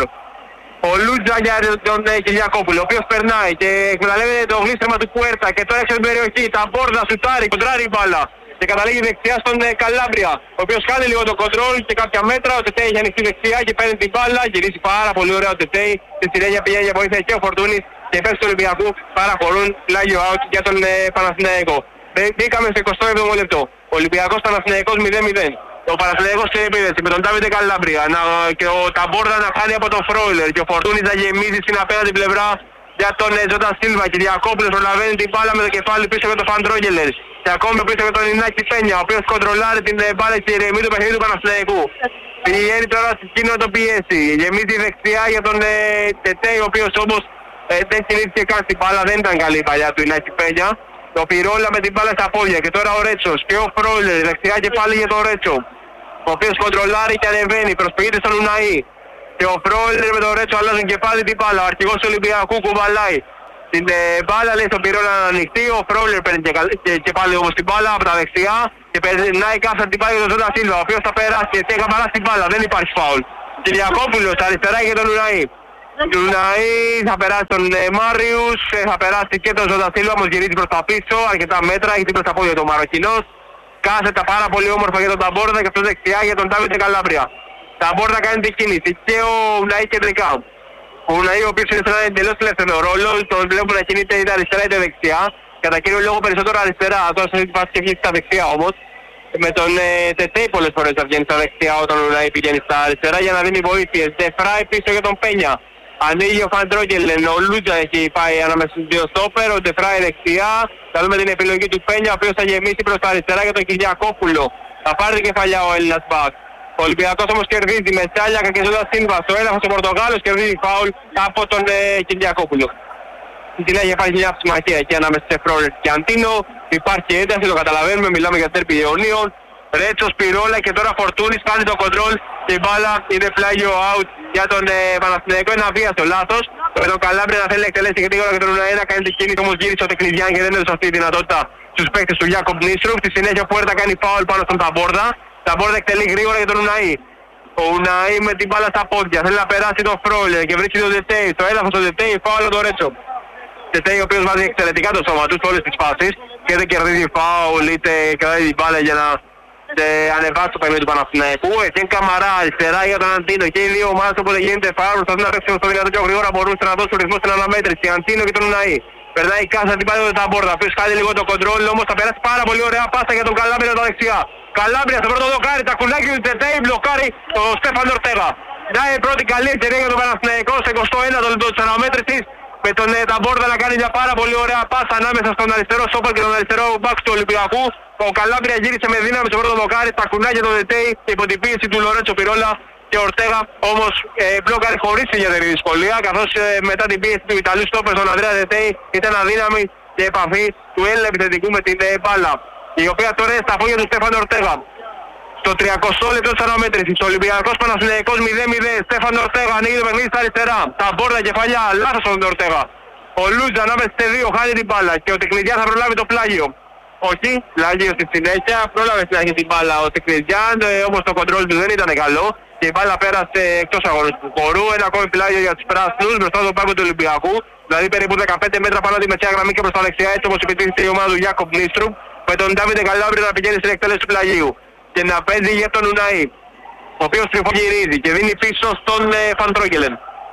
Ο Λούτζα για τον Κυριακόπουλο, ο οποίος περνάει και εκμεταλλεύεται το γλίστρεμα του Κουέρτα και τώρα έξω την περιοχή. Τα μπόρδα σουτάρει, κοντράρει η μπάλα και καταλήγει δεξιά στον Καλάμπρια, ο οποίος κάνει λίγο το κοντρόλ και κάποια μέτρα. Ο Τετέι έχει ανοιχτεί δεξιά και παίρνει την μπάλα. Γυρίζει πάρα πολύ ωραία ο Τετέι. Στη συνέχεια πηγαίνει για βοήθεια και ο Φορτούνης και οι παίκτες του Ολυμπιακού παραχωρούν πλάγιο out για τον Παναθηναϊκό. Μπήκαμε στο 27ο λεπτό. Ολυμπιακός Παναθηναϊκός 0-0. Ο Παναθηναϊκός στην επίδεση με τον Ντάβιντε Καλάμπρια και ο Ταμπόρδα να χάνει από τον Φρόιλερ και ο Φορτούνης να γεμίζει στην απέναντι πλευρά για τον Ζώτα Σίλβα. Κυριακόπουλος προλαβαίνει την μπάλα με το κεφάλι πίσω για τον Φαντρόγγελερ και ακόμη πίσω για τον Ινάκη Πένια, ο οποίος κοντρολάρει την μπάλα και ηρεμεί του παιχνίδι του Παναθηναϊκού. Πηγαίνει τώρα στη σκηνή να το πιέσει. Γεμίζει δεξιά για τον Τετέι, ο οποίος όμως δεν συνήθισε καν στην μπάλα, δεν ήταν καλή η παλιά του Ινάκη Πένια. Το Πυρόλα με την μπάλα στα πόδια και τώρα ο Ρέτσος και ο Φρόιλερ δεξιά και πάλι για τον Ρέτσο, ο οποίος κοντρολάρει και ανεβαίνει, προσποιείται στον Ουναή. Και ο Φρόιλερ με τον Ρέτσο αλλάζουν και πάλι την μπάλα. Ο αρχηγός του Ολυμπιακού κουβαλάει την μπάλα, λέει στον Πυρόλα να ανοιχτεί. Ο Φρόιλερ παίρνει και πάλι όμως την μπάλα από τα δεξιά και περνάει κάθε την μπάλα για τον Ζώτα Σίλβα, ο οποίος θα περάσει και έχει καμπαρά στην μπάλα, δεν υπάρχει φάουλ. Κυριακόπουλος αριστερά για τον Ουναή. Ο Ουναή θα περάσει τον Μάριους, θα περάσει και τον Ζώτα Σίλβα, όμως γυρίζει προς τα πίσω, αρκετά μέτρα, έχει προς τα πόδια του Μαροκινός. Κάθετα πάρα πολύ όμορφα για τον Ταμπόρδα και αυτό δεξιά για τον Ντάβιντε Καλάμπρια. Ταμπόρδα κάνει την κίνηση και ο Ουναή κεντρικά. Ο Ουναή, ο οποίος είναι σε ένα εντελώς ελεύθερο ρόλο, τον βλέπουμε να κινείται είτε αριστερά είτε δεξιά. Κατά κύριο λόγο περισσότερο αριστερά, τώρα σε αυτή τη φάση και βγαίνει στα δεξιά όμως. Με τον Τετέι πολλές φορές θα βγαίνει στα δεξιά όταν ο Ουναή πηγαίνει στα αριστερά για να δίνει βοήθειες. Δεφράι πίσω για τον Πένια. Ανοίγει ο Φαντρόγγελεν, ο Λούτζα έχει πάει ανάμεσα στους δύο στόπερ, ο Ντεφράι δεξιά. Θα δούμε την επιλογή του Πένια, ο οποίος θα γεμίσει προς τα αριστερά για τον Κυριακόπουλο. Θα πάρει την κεφαλιά ο Έλληνας μπακ. Ο Ολυμπιακός όμως κερδίζει με Σάλιακα και Ζώτα Σίλβα. Στο έλεγχο ο Πορτογάλος κερδίζει φάουλ από τον Κυριακόπουλο. Στη συνέχεια υπάρχει μια συμμαχία εκεί ανάμεσα σε Φρόιλερ και Αντίνο. Υπάρχει ένταση, το καταλαβαίνουμε, μιλάμε για τέρπι Ιωνίων. Ρέτσος, Πυρόλα και τώρα Φορτούνης κάνει το κοντρόλ και η μπάλα είναι πλάγιο out για τον Παναθηναϊκό. Ένα βία στο λάθος. Με τον Καλάμπρια να θέλει να εκτελέσει και γρήγορα και τον Ουναή να κάνει την κίνηση, όμως γύρισε ο Τεκνιδιάν και δεν έδωσε αυτή τη δυνατότητα στους παίκτες του Γιάκοπ Νίστρουφ. Στη συνέχεια ο Πουέρτα κάνει φάουλ πάνω στον Ταμπόρδα. Ταμπόρδα εκτελεί γρήγορα για τον Ουναή. Ο Ουναή με την μπάλα στα πόδια θέλει να περάσει τον Φρόιλερ και βρίσκει τον Τετέι. Στο έδαφος τον Τετέι, φάουλ τον Ρέτσο. Τετέι ο οποίος βάζει εξαιρετικά το σώμα του σε όλες τις φάσεις και δεν κερδίζει φάουλ είτε κρατάει την μπάλα για να ανεβάσει το παιχνίδι του Παναθηναϊκού. Ετιέν Καμαρά αριστερά για τον Αντίνο και οι δύο ομάδες όποτε γίνεται φάουλ προσπαθούν να παίξουν στο δυνατό πιο γρήγορα, μπορούν να δώσουν ρυθμό στην αναμέτρηση. Αντίνο και τον Ουναή. Περνάει κάθε την πάλι με τα μπόρδα. Ποιος κάνει λίγο το κοντρόλ, όμως θα περάσει πάρα πολύ ωραία πάσα για τον Καλάμπρια τα δεξιά. Καλάμπρια στο πρώτο δοκάρι, τα κουλάκια του Τετέι, μπλοκάρει ο Στέφαν Ορτέγα. Δάει πρώτη καλή ευκαιρία για τον Παναθηναϊκό στο 21ο λεπτό της αναμέτρησης. Με τον Ταμπόρδα να κάνει μια πάρα πολύ ωραία πάσα ανάμεσα στον αριστερό σόπερ και τον αριστερό μπακ του Ολυμπιακού. Ο Καλάμπρια γύρισε με δύναμη στο πρώτο δοκάρι, τα κουνάκια του Τετέι και υπό την πίεση του Λορέτσο Πυρόλα και Ορτέγα όμως μπλόκαρε χωρίς ιδιαίτερη δυσκολία, καθώς μετά την πίεση του Ιταλού στόπερ στον Ανδρέα Τετέι ήταν αδύναμη και επαφή του Έλληνα επιθετικού με την μπάλα, η οποία τώρα είναι στα πόδια του Στέφαν Ορτέγα. Στο 30 λεπτό της αναμέτρησης, ο Ολυμπιακός Παναθηναϊκός 0-0, Στέφαν Ορτέγα ανοίγει το παιχνίδι στα αριστερά. Τα μπόρδα κεφαλιά, λάθος στον Ορτέγα. Ο Λούτζα ανάμεσα σε δύο χάνει την μπάλα και ο Τεκνιδιάν θα προλάβει το πλάγιο. Όχι, πλάγιο στη συνέχεια, πρόλαβε στην αρχή την μπάλα ο Τεκνιδιάν, όμως το κοντρόλ του δεν ήταν καλό και η μπάλα πέρασε εκτός αγωνιστικού χώρου. Ένα ακόμη πλάγιο για τους πράσινους μπροστά στον πάγκο του Ολυμπιακού, δηλαδή περίπου 15 μέτρα πάνω από τη μεσαία γραμμή και προς τα δεξιά, έτσι όπως επιτίθεται η ομάδα του Γιάκοπ Νίστρουμ, με τον Ντάβιντε Καλάμπρια να πηγαίνει στην εκτέλεση του πλαγίου και να παίζει για τον Ουναή, ο οποίος τριφογυρίζει και δίνει πίσω στον Φαντρόγγελεν.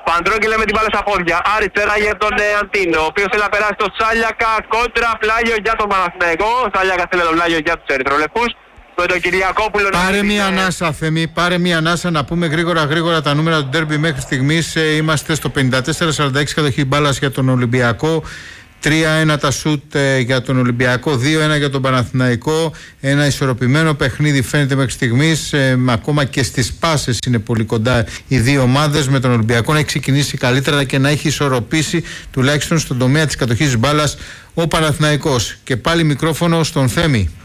Παντρόγγελε με την μπάλα στα πόδια. Αριστερά για τον Αντίνο, ο οποίος θέλει να περάσει το Σάλιακα. Κόντρα, πλάγιο για τον Παναθηναϊκό. Σάλιακα θέλει το πλάγιο για τους ερυθρολευκούς. Με τον Κυριακόπουλο. Πάρε μία ανάσα, Θέμη, πάρε μία ανάσα να πούμε γρήγορα τα νούμερα του ντέρμπι μέχρι στιγμής. Είμαστε στο 54-46 κατοχή μπάλας για τον Ολυμπιακό. 3-1 τα σουτ για τον Ολυμπιακό, 2-1 για τον Παναθηναϊκό. Ένα ισορροπημένο παιχνίδι φαίνεται μέχρι στιγμής. Ακόμα και στις πάσες είναι πολύ κοντά οι δύο ομάδες. Με τον Ολυμπιακό να έχει ξεκινήσει καλύτερα και να έχει ισορροπήσει τουλάχιστον στον τομέα της κατοχής μπάλας ο Παναθηναϊκός. Και πάλι μικρόφωνο στον Θέμη.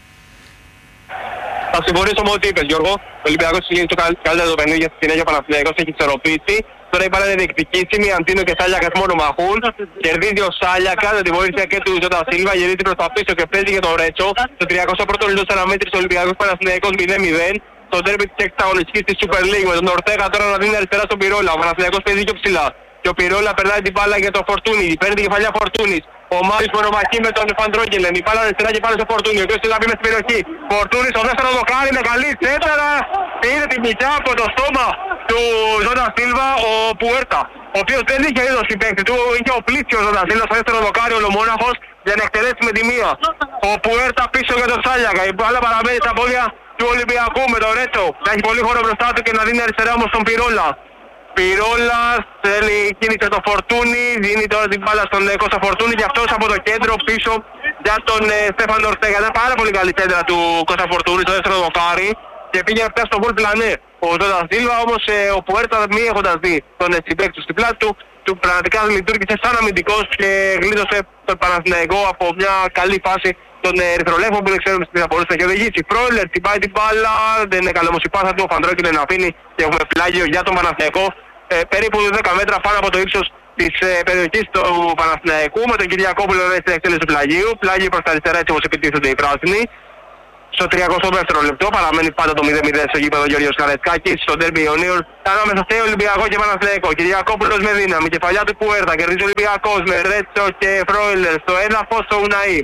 Θα συμφωνήσω με ό,τι είπες, Γιώργο. Ο Ολυμπιακός έχει γίνει το καλύτερο το παιχνίδι για τη συνέχεια. Ο Παναθηναϊκός έχει ισορροπήσει. Τώρα η μπάλα είναι διεκδικήσιμη. Αντίνο και Σάλιακας μόνο μαχούν. Κερδίζει ο Σάλιακας με τη βοήθεια και του Ζώτα Σίλβα. Γυρίζει προς τα πίσω και παίζει για τον Ρέτσο. Στο 31ο λεπτό αναμέτρησε ο Ολυμπιακός Παναθηναϊκός 0-0. Στο ντέρμπι της εξαγωνιστικής της Super League με τον Ορτέγα τώρα να δίνει αριστερά στον Πυρόλα. Ο Παναθηναϊκός παίζει πιο ψηλά. Και ο Πυρόλα περνάει την μπάλα για τον Φορτούνι. Παίρνει την κεφαλιά Φορτούνης. Ο Μάρις μονομαχεί με τον Φαντρόγγελεν. Η μπάλα αριστερά και πάλι στο Φορτούνι. Ο οποίος θέλει να μπει μες στην περιοχή. Φορτούνης στο δεύτερο δοκάρι με καλή τσέταρα. Πήρε την πιτιά από το στόμα του Ζώτα Σίλβα ο Πουέρτα. Ο οποίος δεν είχε είδο στην παίκτη του. Είχε οπλίσει ο Ζώτα Σίλβα στο δεύτερο δοκάρι ολομόναχος για να εκτελέσει με τη μία. Ο Πουέρτα πίσω για τον Σάλιακα. Η μπάλα παραμένει στα πόδια του Ολυμπιακού με τον Ρέτσο. Να έχει πολύ χώρο μπροστά του και να δίνει αριστερά όμως τον Πυρόλα. Πυρόλας θέλει κίνηση στο Φορτούνι, δίνει τώρα την μπάλα στον Κώστα Φορτούνι και αυτός από το κέντρο πίσω για τον Στέφανο Ορτέγα. Ήταν πάρα πολύ καλή κέντρα του Κώστα Φορτούνι στο δεύτερο δοκάρι και πήγε πια στο βολ πλανέ. Ο Ζώτα Σίλβα όμως ο Πουέρτα μη έχοντας δει τον συμπαίκτη του στην πλάτη του πραγματικά λειτουργήσε σαν αμυντικός και γλίτωσε τον Παναθηναϊκό από μια καλή φάση των ερυθρολεύκων που δεν ξέρουμε στις απολύσεις θα έχει οδηγήσει. Φρόιλερ τυπάει την μπάλα, δεν είναι καλό όμως η πάσα του, ο Φαντρόκη να αφήνει και έχουμε πλάγιο για τον Παναθηναϊκό. Περίπου 10 μέτρα πάνω από το ύψος της περιοχής του Παναθηναϊκού με τον Κυριακόπουλο στην εκτέλεση του πλαγίου. Πλάγιο προς τα αριστερά έτσι όπως επιτίθενται οι πράσινοι. Στο 32ο λεπτό παραμένει πάντα το 0-0 στο γήπεδο Γεωργίος Καραϊσκάκης στο ντέρμπι Ιωνίων. Ανάμεσα σε Ολυμπιακό και Παναθηναϊκό. Κυριακόπουλος με δύναμη, κεφαλιά του Πουέρτα, κερδίζει ο Ολυμπιακός με Ρέτσο και Φρόιλερ στο έδαφος στο Ουναΐ.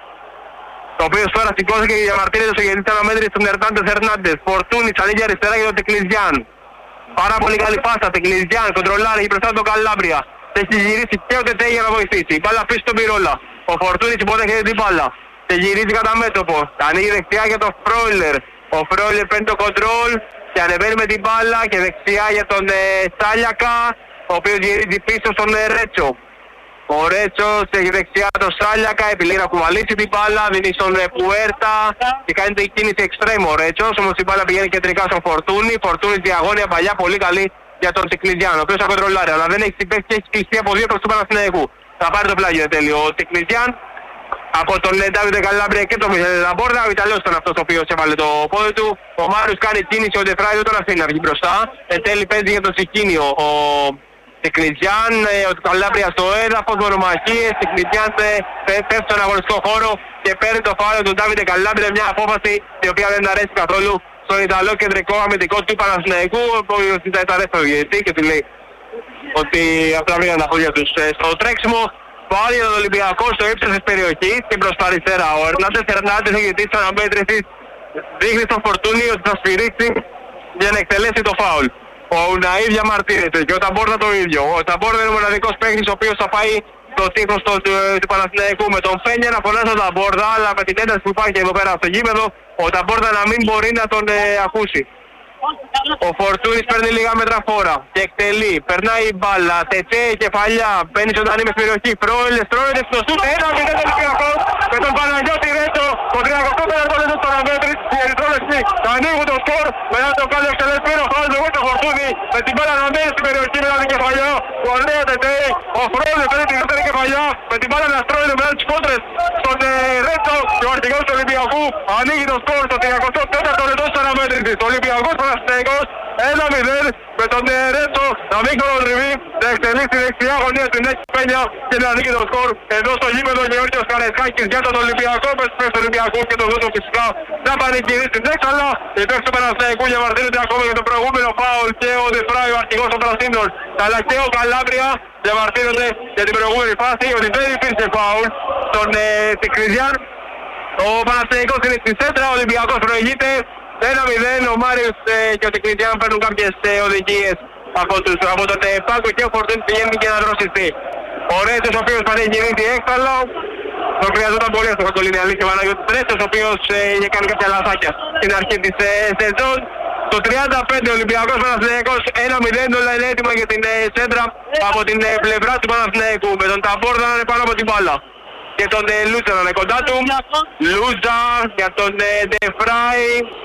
Το οποίο τώρα σηκώθηκε και διαμαρτύρεται στο γεννήτη αναμέτρηση του Ερνάντες. Φορτούνης ανοίγει αριστερά για τον Τεκνιζιάν. Πάρα πολύ καλή πάσα, Τεκνιζιάν, κοντρολάρει μπροστά τον Καλάμπρια. Έχει γυρίσει και ο Τετέ για να βοηθήσει. Η μπάλα πίσω στον Πυρόλα. Ο Φορτούνης υποδέχεται την μπάλα. Και γυρίζει κατά μέτωπο. Ανοίγει δεξιά για τον Φρόιλερ. Ο Φρόιλερ παίρνει το κοντρόλ και ανεβαίνει με την μπάλα και δεξιά για τον Σάλιακα, ο οποίος γυρίζει πίσω στον Ρέτσο. Ο Ρέτσος έχει δεξιά τον Σάλιακα, επιλέγει να κουβαλήσει την μπάλα, δίνει στον Πουέρτα και κάνει την κίνηση εξτρέμου ο Ρέτσος, όμως η μπάλα πηγαίνει κεντρικά στον Φορτούνι. Φορτούνι διαγώνια παλιά, πολύ καλή για τον Τεκνιζιάν, ο οποίος θα κοντρολάρει, αλλά δεν έχει συμπέσει και έχει κλειστεί από δύο προς του Παναθηναϊκού. Θα πάρει το πλάγιο εν τέλει ο Τεκνιζιάν από τον Ντάβιντε Καλάμπρια και τον Μιχαήλ Λαμπόρδα. Ο Ιταλός ήταν αυτός ο οποίος έβαλε το πόδι του. Ο Μάριος κάνει κίνηση, ο Ντεφράι δεν τον αφήνει να βγει μπροστά. Εν τέλει παίζει για τον Σικίνιο ο Τεκνιζιάν, ο Καλάμπρια στο έδαφος, μονομαχίες. Τεκνιζιάν πέφτει στον αγωνιστικό χώρο και παίρνει το φάουλ του Ντάβιντε Καλάμπρια. Μια απόφαση η οποία δεν αρέσει καθόλου στον Ιταλό κεντρικό αμυντικό του Παναθηναϊκού. Ο οποίος ήταν δεύτερο διαιτητή και του λέει ότι αυτά βρήκαν τα χώρια τους στο τρέξιμο. Πάλι τον Ολυμπιακό στο ύψος της περιοχής και προς τα αριστερά. Ο Ερνάντες έχει γετήσει της αναμέτρησης, δείχνει στον Φορτούνι ότι θα σφυρίξει για να εκτελέσει το φάουλ. Ο Ουναΐ διαμαρτύρεται και ο Ταμπόρδα το ίδιο. Ο Ταμπόρδα είναι ο μοναδικός παίκτης ο οποίος θα πάει στο τείχος του Παναθηναϊκού με τον Φένια να φωνάζει τον Ταμπόρδα, αλλά με την ένταση που υπάρχει εδώ πέρα στο γήπεδο ο Ταμπόρδα να μην μπορεί να τον ακούσει. Ο Φορτούνης παίρνει λίγα μέτρα φόρα και εκτελεί, περνάει η μπάλα, Τετέ, κεφαλιά, μπαίνει ζωντανή μες περιοχή, Φρόιλερ, στρώνεται στο σούτ, 1-0 Ολυμπιακός με τον Παναγιώτη Ρέτσο, ο 34ος λεπτός των αναμέτρησης, οι ερυθρόλευκοι θα ανοίγουν το σκορ μετά το καλό εξελεσμένο φάουλ του Βίκτορ Φορτούνη με την μπάλα να μένει στην περιοχή μετά την κεφαλιά, ο νέο Τετέ, ο Φρόιλερ παίρνει την δεύτερη κεφαλιά με την μπάλα να στρώνεται μετά τις κόντρες στον Ρέτσο και ο αρχηγός του Ολυμπιακού ανοίγει το σκορ στο 34ο λεπτό της αναμέτρησης. Ο Ολυμπιακός Παναθηναϊκός 1-0 με τον Ρέτσο να μην κολοτριβεί, να εκτελεί στη δεξιά γωνία στην Νέκη Πένια και να ανοίγει το σκορ εδώ στο γήπεδο Γεώργιος Καραϊσκάκης για τον Ολυμπιακό, με τους του Ολυμπιακού και τον Δούτο φυσικά να πανηγυρίσει την έξω, αλλά οι παίκτες του Παναθηναϊκού διαμαρτύρονται ακόμα για το προηγούμενο φάουλ και ο Ντεφράι, ο αρχηγός των Πρασίνων, αλλά και ο Καλάμπρια διαμαρτύρονται για την προηγούμενη φάση ότι δεν υπήρχε φάουλ στον Τεκνιζιάν. Ο Παναθηναϊκός είναι στη σέντρα, ο Ολυμπιακός προηγείται 1-0, ο Μάριος και ο Τεκνιζιάν παίρνουν κάποιες οδηγίες από τον Πάκο και ο Φορτούνης πηγαίνει και να δροσιστεί. Ο Ρέτσος ο οποίος πάνε γυρίσει έξαλλο. Το χρειαζόταν πολύ αυτό το είναι αλήθεια. Ο Ρέτσος ο οποίος είχε κάνει κάποια λαθάκια στην αρχή της σεζόν. Το 35 Ολυμπιακός Παναθηναϊκός 1-0, όλα είναι έτοιμα για την σέντρα από την πλευρά του Παναθηναϊκού. Με τον Ταμπόρδα να είναι πάνω από την μπάλα. Και τον Λούτζα να είναι κοντά του. Λούτζα για τον Ντεφράι.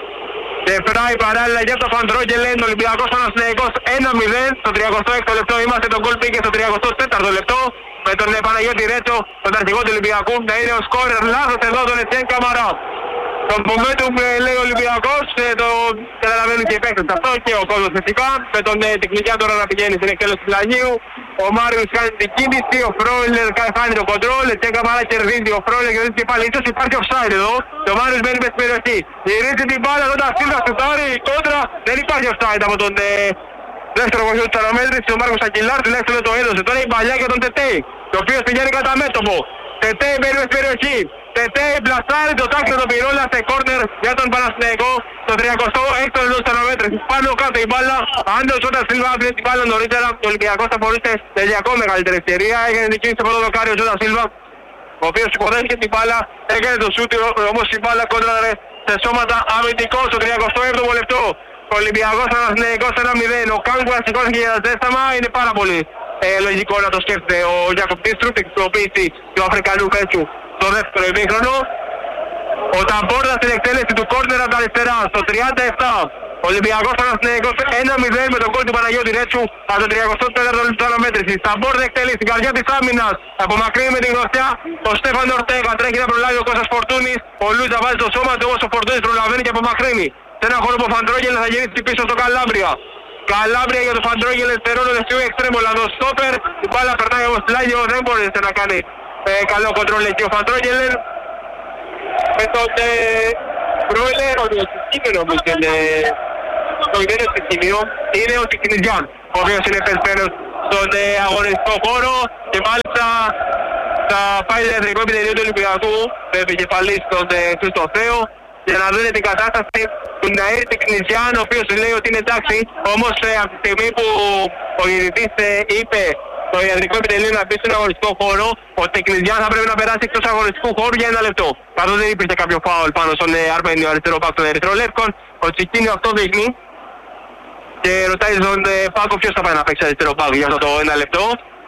Ντεφράι παράλληλα για τον Φαντρόγγελ, είναι Ολυμπιακός Παναθηναϊκός 1-0. Στο 36ο λεπτό είμαστε, τον γκολ πήγε στο 34ο λεπτό. Με τον Παναγιώτη Ρέτσο, τον αρχηγό του Ολυμπιακού, να είναι ο σκόρερ. Λάθος εδώ τον Ετσέν Καμαρά. Τον momentum λέει ο Ολυμπιακός, το καταλαβαίνουν και οι παίκτες αυτό και ο κόσμος φυσικά. Με τον Τεκνικιά τώρα να πηγαίνει στην εκτέλεση του πλαγίου. Ο Μάριος κάνει την κίνηση, ο Φρόιλερ κάνει το κοντρόλ, Ετσέν Καμαρά κερδίζει, ο Φρόιλερ κερδίζει και πάλι. Ίσως υπάρχει offside εδώ, ο Μάριος μένει μες στην περιοχή. Γυρίζει την μπάλα, εδώ τα Σίλβα σουτάρει, κόντρα, δεν υπάρχει offside από τον δεύτερο βοηθό της αναμέτρησης, ο Μάρκος Αγγιλάρ, τουλάχιστον το έδωσε. Τώρα η παλιά για τον Τετέι, ο οποίος πηγαίνει κατά μέτωπο. Τετέι μπαίνει μες στην περιοχή. Τετέι μπλαστάρει το τάκτο τον πυρόλα σε κόρνερ για τον Παναθηναϊκό. Το 36ο λεπτό της αναμέτρησης. Πάνω κάτω η μπάλα. Αν το Ζώτα Σίλβα βρει την μπάλα νωρίτερα, ο Ολυμπιακός θα μπορούσε σε ακόμα μεγαλύτερη ευκαιρία. Έγινε την κίνηση από το δοκάρι ο Ζώτα Σίλβα, ο οποίος υποδέχεται την μπάλα, έκανε το σούτ, όμως η μπάλα κόντραρε σε σώματα αμυντικών στο 37ο λεπτό. Ο Ολυμπιακός Παναθηναϊκός 1-0. Ο Κάγκου να σηκώθηκε για το ζέσταμα, είναι πάρα πολύ λογικό να το σκέφτεται ο Γιακοπτής Τρούτ, χρησιμοποίηση του Αφρικανού παίτσου στο δεύτερο ημίχρονο. Ο Ταμπόρδα στην εκτέλεση του κόρνερ από τα αριστερά στο 37. Ο Ολυμπιακός Παναθηναϊκός 1-0 με τον γκολ του Παναγιώτη Ρέτσου από το 34ο λεπτό αναμέτρησης. Ταμπόρδα εκτελεί στην καρδιά της άμυνας. Απομακρύνει με την γροθιά ο Στέφαν Ορτέγα. Τρέχει να προλάβει ο Κώστας Φορτούνης. Ο Λούτζα βάζει το σώμα του, όμως ο Φορτούνης προλαβαίνει και απομακρύνει. Σε ένα χώρο που ο Φαντρόγγελ θα γυρίσει πίσω στο Καλάμπρια. Καλάμπρια για τον Φαντρόγγελ, εστερώνω δεξιού εξτρέμου, λαδό στόπερ. Η μπάλα περνάει όμως πλάγιο, δεν μπόρεσε να κάνει καλό κοντρόλ εκεί ο Φαντρόγγελ. Με τον Μπρόιλερ, ο κείμενο μου το ιδέο στο σημείο είναι ο Τικνιζιάν, ο οποίος είναι πεσμένος στον αγωνιστικό χώρο και μάλιστα θα πάει στο ιατρικό επιτελείο του Ολυμπιακού με επικεφαλής τον Χρήστο Θέο για να δουν την κατάσταση του Ναήρ Τικνιζιάν, ο οποίος λέει ότι είναι εντάξει, όμως από τη στιγμή που ο διαιτητής είπε το ιατρικό επιτελείο να μπει στον αγωνιστικό χώρο, ο Τεκνιζιάν θα πρέπει να περάσει εκτός αγωνιστικού χώρου για 1 λεπτό. Καθώς δεν υπήρχε κάποιο φάουλ πάνω στον Αρμένιο αριστερό πάκ των Ερυθρολεύκων, ο Τσικίνιο αυτό δείχνει και ρωτάει τον Πάκο ποιος θα πάει να παίξει αριστερό πάκ για αυτό το 1 λεπτό.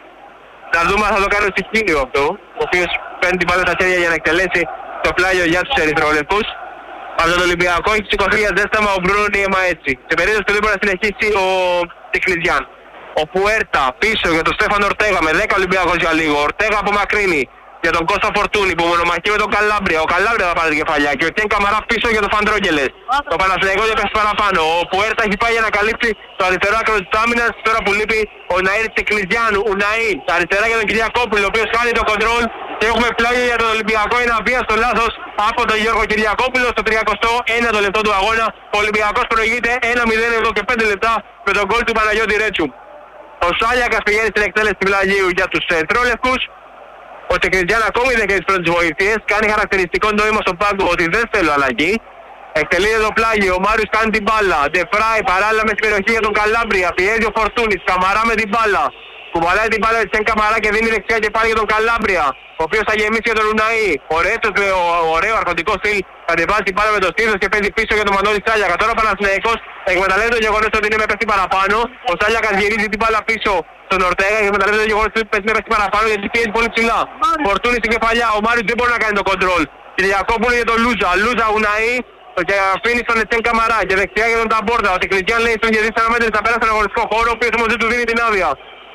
Να δούμε αν θα το κάνει ο Τσικίνιο αυτό, ο οποίος παίρνει την μπάλα στα χέρια για να εκτελέσει το πλάγιο για τους Ερυθρολεύκους. Από τον Ολυμπιακό έχει σηκωθεί για ζέσταμα ο Μπρούνι Εμαέτσι. Σε περίπτωση που δεν μπορεί να συνεχίσει ο Τεκνιζιάν. Ο Πουέρτα πίσω για τον Στέφαν Ορτέγα με 10 Ολυμπιακός για λίγο. Ορτέγα απομακρύνει για τον Κώστα Φορτούνη που μονομαχεί με τον Καλάμπρια. Ο Καλάμπρια θα πάρει την κεφαλιά και ο Ετσέν Καμαρά πίσω για τον Φαντρόγγελες. Το Παναθηναϊκός δεν πέσει παραπάνω. Ο Πουέρτα έχει πάει για να καλύψει το αριστερό άκρο της άμυνας. Τώρα που λείπει ο Ναήρ Τεκνιζιάνου. Ουναή αριστερά για τον Κυριακόπουλο, ο οποίος κάνει το κοντρόλ. Και έχουμε πλάγιο για τον Ολυμπιακό. Είναι αβία στο λάθος από τον Γιώργο Κυριακόπουλο στο 31ο λεπτό του αγώνα. Ο Ολυμπιακός προηγείται 1-0 εδώ και 5 λεπτά με τον γκολ του Παναγιώτη Ρέτσου. Ο Σάλιακας πηγαίνει στην εκτέλεση του πλαγίου για τους Τρόλευκους. Ο Τεκνιζιάν ακόμη δεν έχει τις πρώτες βοήθειες. Κάνει χαρακτηριστικό νόημα στον πάγκο ότι δεν θέλω αλλαγή. Εκτελείται το πλάγιο. Ο Μάριος κάνει την μπάλα. Ντεφράι παράλληλα με στην περιοχή για τον Καλάμπρια. Πιέζει ο Φορτούνης. Καμαρά με την μπάλα. Κουβαλάει την μπάλα της Καμαρά και δίνει δεξιά και πάλι για τον Καλάμπρια, ο οποίος θα γεμίσει για τον Λουναή. Ο Ρέτσος με ωραίο αρχοντικό στυλ κατεβάζει την μπάλα με το στήθος και παίζει πίσω για τον Μανώλη Σάλιακα. Τώρα ο Παναθηναϊκός εκμεταλλεύεται το γεγονός ότι είναι με πέφτει παραπάνω. Ο Σάλιακας γυρίζει την μπάλα πίσω στον Ορτέγα και εκμεταλλεύεται το γεγονός ότι παίζει με πέφτει παραπάνω γιατί πιέζει πολύ ψηλά. Φορτούνη στην κεφαλιά. Ο Μάριος δεν μπορεί να κάνει το κοντρόλ. Κυριακόπουλο για τον Λούζα. Λούζα Ουναή. Και αφήνει στον Ετσέν Καμαρά και δεξιά για τον Ταμπόρδα. Ο Τεκνιζιάν λέει στον γερίστα να μέτρησε να πέρασε στον αγωνιστικό χώρο, ο οποίος όμως δεν του δίνει την άδεια.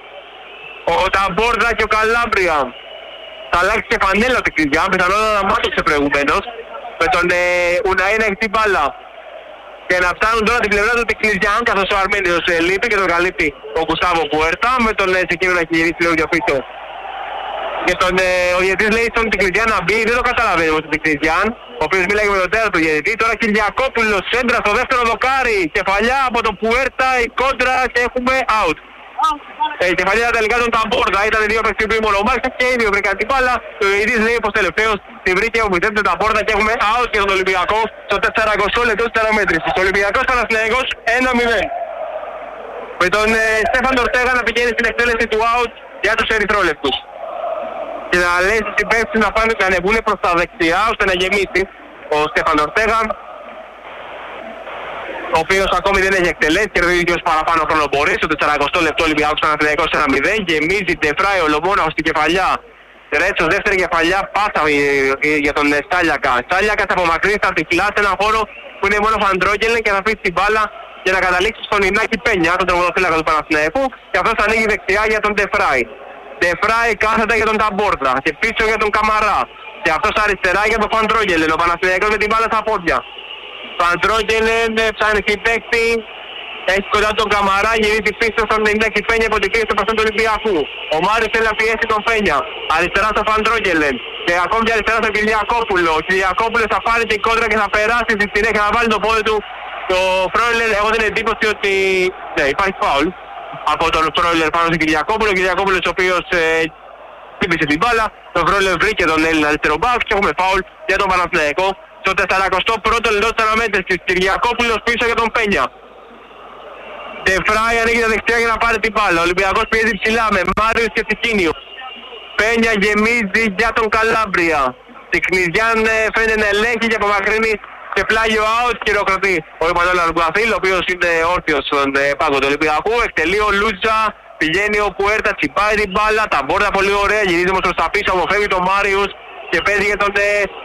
Ο Ταμπόρδα και ο Καλάμπρια. Θα αλλάξει και φανέλα ο Τεκνιζιάν, πιθανότατα μάτωξε προηγουμένως. Με τον Ουναή να έχει την μπάλα. Και να φτάνουν τώρα την πλευρά του Τεκνιζιάν, καθώς ο Αρμένιος λείπει και τον καλύπτει ο Γκουστάβο Πουέρτα. Με τον Τσικίνο να έχει γυρίσει λίγο πιο πίσω. Και ο διαιτητής λέει στον Τεκνιζιάν να μπει, δεν το καταλαβαίνει όμως τον Τεκνιζιάν, ο οποίος μίλαγε με τον τέρα του διαιτητή. Τώρα Κυριακόπουλος, σέντρα στο δεύτερο δοκάρι, κεφαλιά από τον Πουέρτα, η κόντρα και έχουμε out. Η κεφαλιά τελικά τον Ταμπόρδα, ήταν δύο παίκτες που ήμουν ο Μάρκας και οι δύο βρήκαν την μπάλα. Ο διαιτητής λέει πως τελευταίος τη βρήκε ο Μητέρ τον Ταμπόρδα και έχουμε out για τον Ολυμπιακό στο 40 λεπτό της αναμέτρησης. Ο Ολυμπιακός Παναθηναϊκός 1-0. Με τον Στέφαν Ορτέγα να πηγαίνει στην εκτέλεση του out για τους ερυθρόλευκους. Και να λέει στους υπεύθυνους να πάνε να ανεβούν προς τα δεξιά ώστε να γεμίσει ο Στέφαν Ορτέγα, ο οποίος ακόμη δεν έχει εκτελέσει, κερδίζει και ως παραπάνω χρόνο μπορεί. Στο 40 λεπτό Ολυμπιακός Παναθηναϊκός 1-0, γεμίζει Ντεφράι ο Λομόναχος στην κεφαλιά. Ρέτσος δεύτερη κεφαλιά, πάσα για τον Σάλιακα. Σάλιακας απομακρύνει, θα τυφλάσει έναν χώρο που είναι μόνο Φαντρόγγελεν και θα αφήσει την μπάλα για να καταλήξει στον Ινάκη Πένια, τον τερματοφύλακα του Παναθηναϊκού, και αυτός ανοίγει δεξιά για τον Ντεφράι. Ντεφράι κάθεται για τον Ταμπόρτα και πίσω για τον Καμαρά. Και αυτός αριστερά για τον Φαντρόγγελεν, ο Παναθηναϊκός με την μπάλα στα πόδια. Φαντρόγγελεν ψάχνει την παίκτη, έχει κοντά τον Καμαρά, γυρίζει πίσω στον Ινάκη Πένια από την πίεση του παστών του Ολυμπιακού. Ο Μάριος θέλει να πιέσει τον Πένια, αριστερά στον Φαντρόγγελεν και ακόμη και αριστερά στον Κυριακόπουλο. Ο Κυριακόπουλος θα πάρει την κόντρα και θα περάσει στη συνέχεια, θα βάλει το πόδι του. Το Φρόιλερ, έχω την εντύπωση ότι ναι, υπάρχει φάουλ από τον Φρόιλερ πάνω στον Κυριακόπουλο. Ο Κυριακόπουλος ο οποίος χτύπησε την μπάλα. Το Φρόιλερ βρήκε τον Έλληνα αριστερό μπακ και έχουμε φάουλ για τον Παναθηναϊκό. Στο 41ο λεπτό της αναμέτρησης, Κυριακόπουλος πίσω για τον Πένια. Ντεφράι ανοίγει τα δεξιά για να πάρει την μπάλα. Ο Ολυμπιακός πιέζει ψηλά με Μάριος και Τικίνιο. Πένια γεμίζει για τον Καλάμπρια. Τικνιζιάν φαίνεται να ελέγχει και απομακρύνει σε πλάγιο out, χειροκροτεί ο Ιπανόλ Αργκουαθήλ, ο οποίος είναι όρθιος στον πάγκο του Ολυμπιακού. Εκτελεί ο Λούτσα, πηγαίνει ο Πουέρτα, τσιπάει την μπάλα, τα μπόρτα πολύ ωραία, γυρίζει όμως προς τα πίσω, αποφεύγει τον Μάριους και παίζει για τον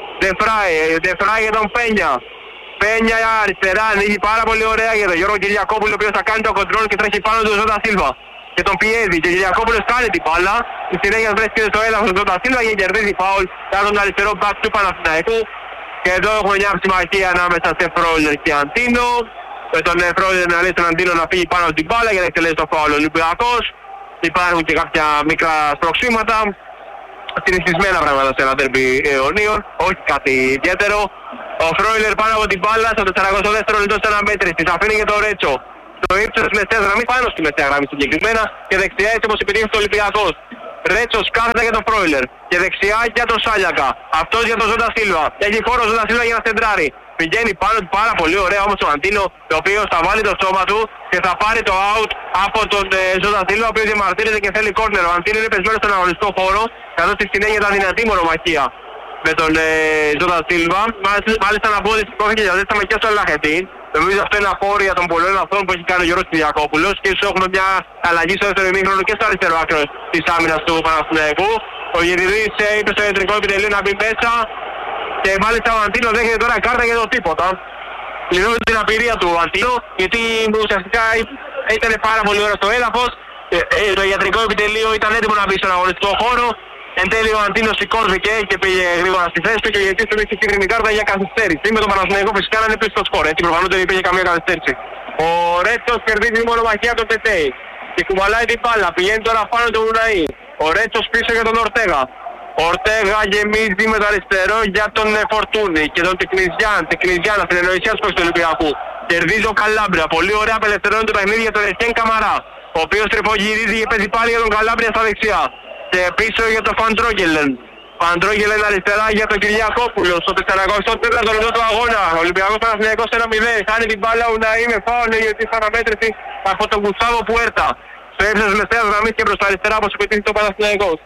Ντεφράι για τον Πένια. Πένια αριστερά, ανοίγει πάρα πολύ ωραία για τον Γιώργο Κυριακόπουλο, ο οποίος θα κάνει το κοντρόλ και τρέχει πάνω του Ζώτα Σίλβα. Και τον πιέζει και ο Κυριακόπουλος κάνει την μπάλα, στη συνέχεια βρίσκεται στο έλαφος του Ζώτα Σίλβα και κερδίζει φάουλ κατά τον αριστερό μπακ του Παναθηναϊκού. Και εδώ έχουμε μια συμμαχία ανάμεσα σε Φρόιλερ και Αντίνο. Με τον Φρόιλερ να λέει στον Αντίνο να φύγει πάνω από την μπάλα για να εκτελέσει το φάουλ ο Ολυμπιακός. Υπάρχουν και κάποια μικρά σπροξήματα. Συνηθισμένα πράγματα σε ένα ντέρμπι αιωνίων, όχι κάτι ιδιαίτερο. Ο Φρόιλερ πάνω από την μπάλα στο 42ο λεπτό της αναμέτρησης. Αφήνει και το Ρέτσο. Το ύψος της μεσαίας γραμμής, πάνω στη μεσαία γραμμή συγκεκριμένα, και δεξιά έτσι όπως επιτύχει το Ολυμπιακός. Ρέτσος κάθεται για τον Φρόιλερ και δεξιά για τον Σάλιακα. Αυτός για τον Ζώτα Σίλβα. Έχει χώρο ο Ζώτα Σίλβα για να στεντράρει. Πηγαίνει πάνω του πάρα πολύ ωραία όμως ο Αντίνο, ο οποίος θα βάλει το σώμα του και θα πάρει το out από τον Ζώτα Σίλβα, ο οποίος διαμαρτύρεται και θέλει κόρνερ. Ο Αντίνο είναι πεσμένος στον αγωνιστικό χώρο, καθώς στη συνέχεια ήταν δυνατή μονομαχία με τον Ζώτα Σίλβα. Μάλιστα να πω ότι σηκώθηκε και ζήτησαμε και στο Λαχετή. Νομίζω αυτό είναι απόρρια των πολλών αυτών που έχει κάνει ο Γιώργος Κυριακόπουλος και ίσως έχουμε μια αλλαγή στο δεύτερο ημίχρονο και στο αριστερό άκρο της άμυνας του Παναθηναϊκού. Ο Γεριδής είπε στο ιατρικό επιτελείο να μπει μέσα και μάλιστα ο Αντίνο δέχεται τώρα κάρτα για το τίποτα. Πληρώνει την απειρία του Αντίνο, γιατί ουσιαστικά ήταν πάρα πολύ ώρα στο έδαφος. Το ιατρικό επιτελείο ήταν έτοιμο να μπει στον αγωνιστικό χώρο. Εν τέλει ο Αντίνος σηκώθηκε και πήγε γρήγορα στη θέση του και ο διαιτητής του είχε κίτρινη κάρτα για καθυστέρηση. Με τον Παναθηναϊκό φυσικά να είναι πίσω στο σκορ, έτσι προφανώς δεν υπήρχε καμία καθυστέρηση. Ο Ρέτσος κερδίζει τη μονομαχία από τον Τετέι και κουβαλάει την μπάλα, πηγαίνει τώρα πάνω του Ουναή. Ο Ρέτσος πίσω για τον Ορτέγα. Ο Ορτέγα γεμίζει με το αριστερό για τον Φορτούνη και τον Τικνιζιάν, στην εννοησία του Ολυμπιακού. Κερδίζει ο Καλάμπρια, πολύ ωραία απελευθερώνει το παιχνίδι για τον Εσέν Καμαρά, ο οποίος τρυπογυρίζει και παίζει πάλι για τον Καλάμπρια στα δεξιά. Και πίσω για τον Φαντρόγγελεν. Φαντρόγγελεν αριστερά για τον Κυριακόπουλο. Στο 44ο λεπτό του αγώνα. Ο Ολυμπιακός Παναθηναϊκός 1-0. Χάνει την μπάλα ο Ναή με φάουλ γιατί στην αναμέτρηση από τον Γκουστάβο Πουέρτα. Στο ύψος της μεσαίας γραμμής και προς τα αριστερά όπως επιτύχει το Παναθηναϊκός.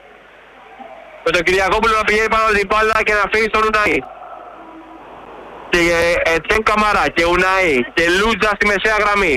Με τον Κυριακόπουλο να πηγαίνει πάνω την μπάλα και να φύγει στον Ουναή. Και Ετσέν Καμαρά και Ουναή και Λούτζα στη μεσαία γραμμή.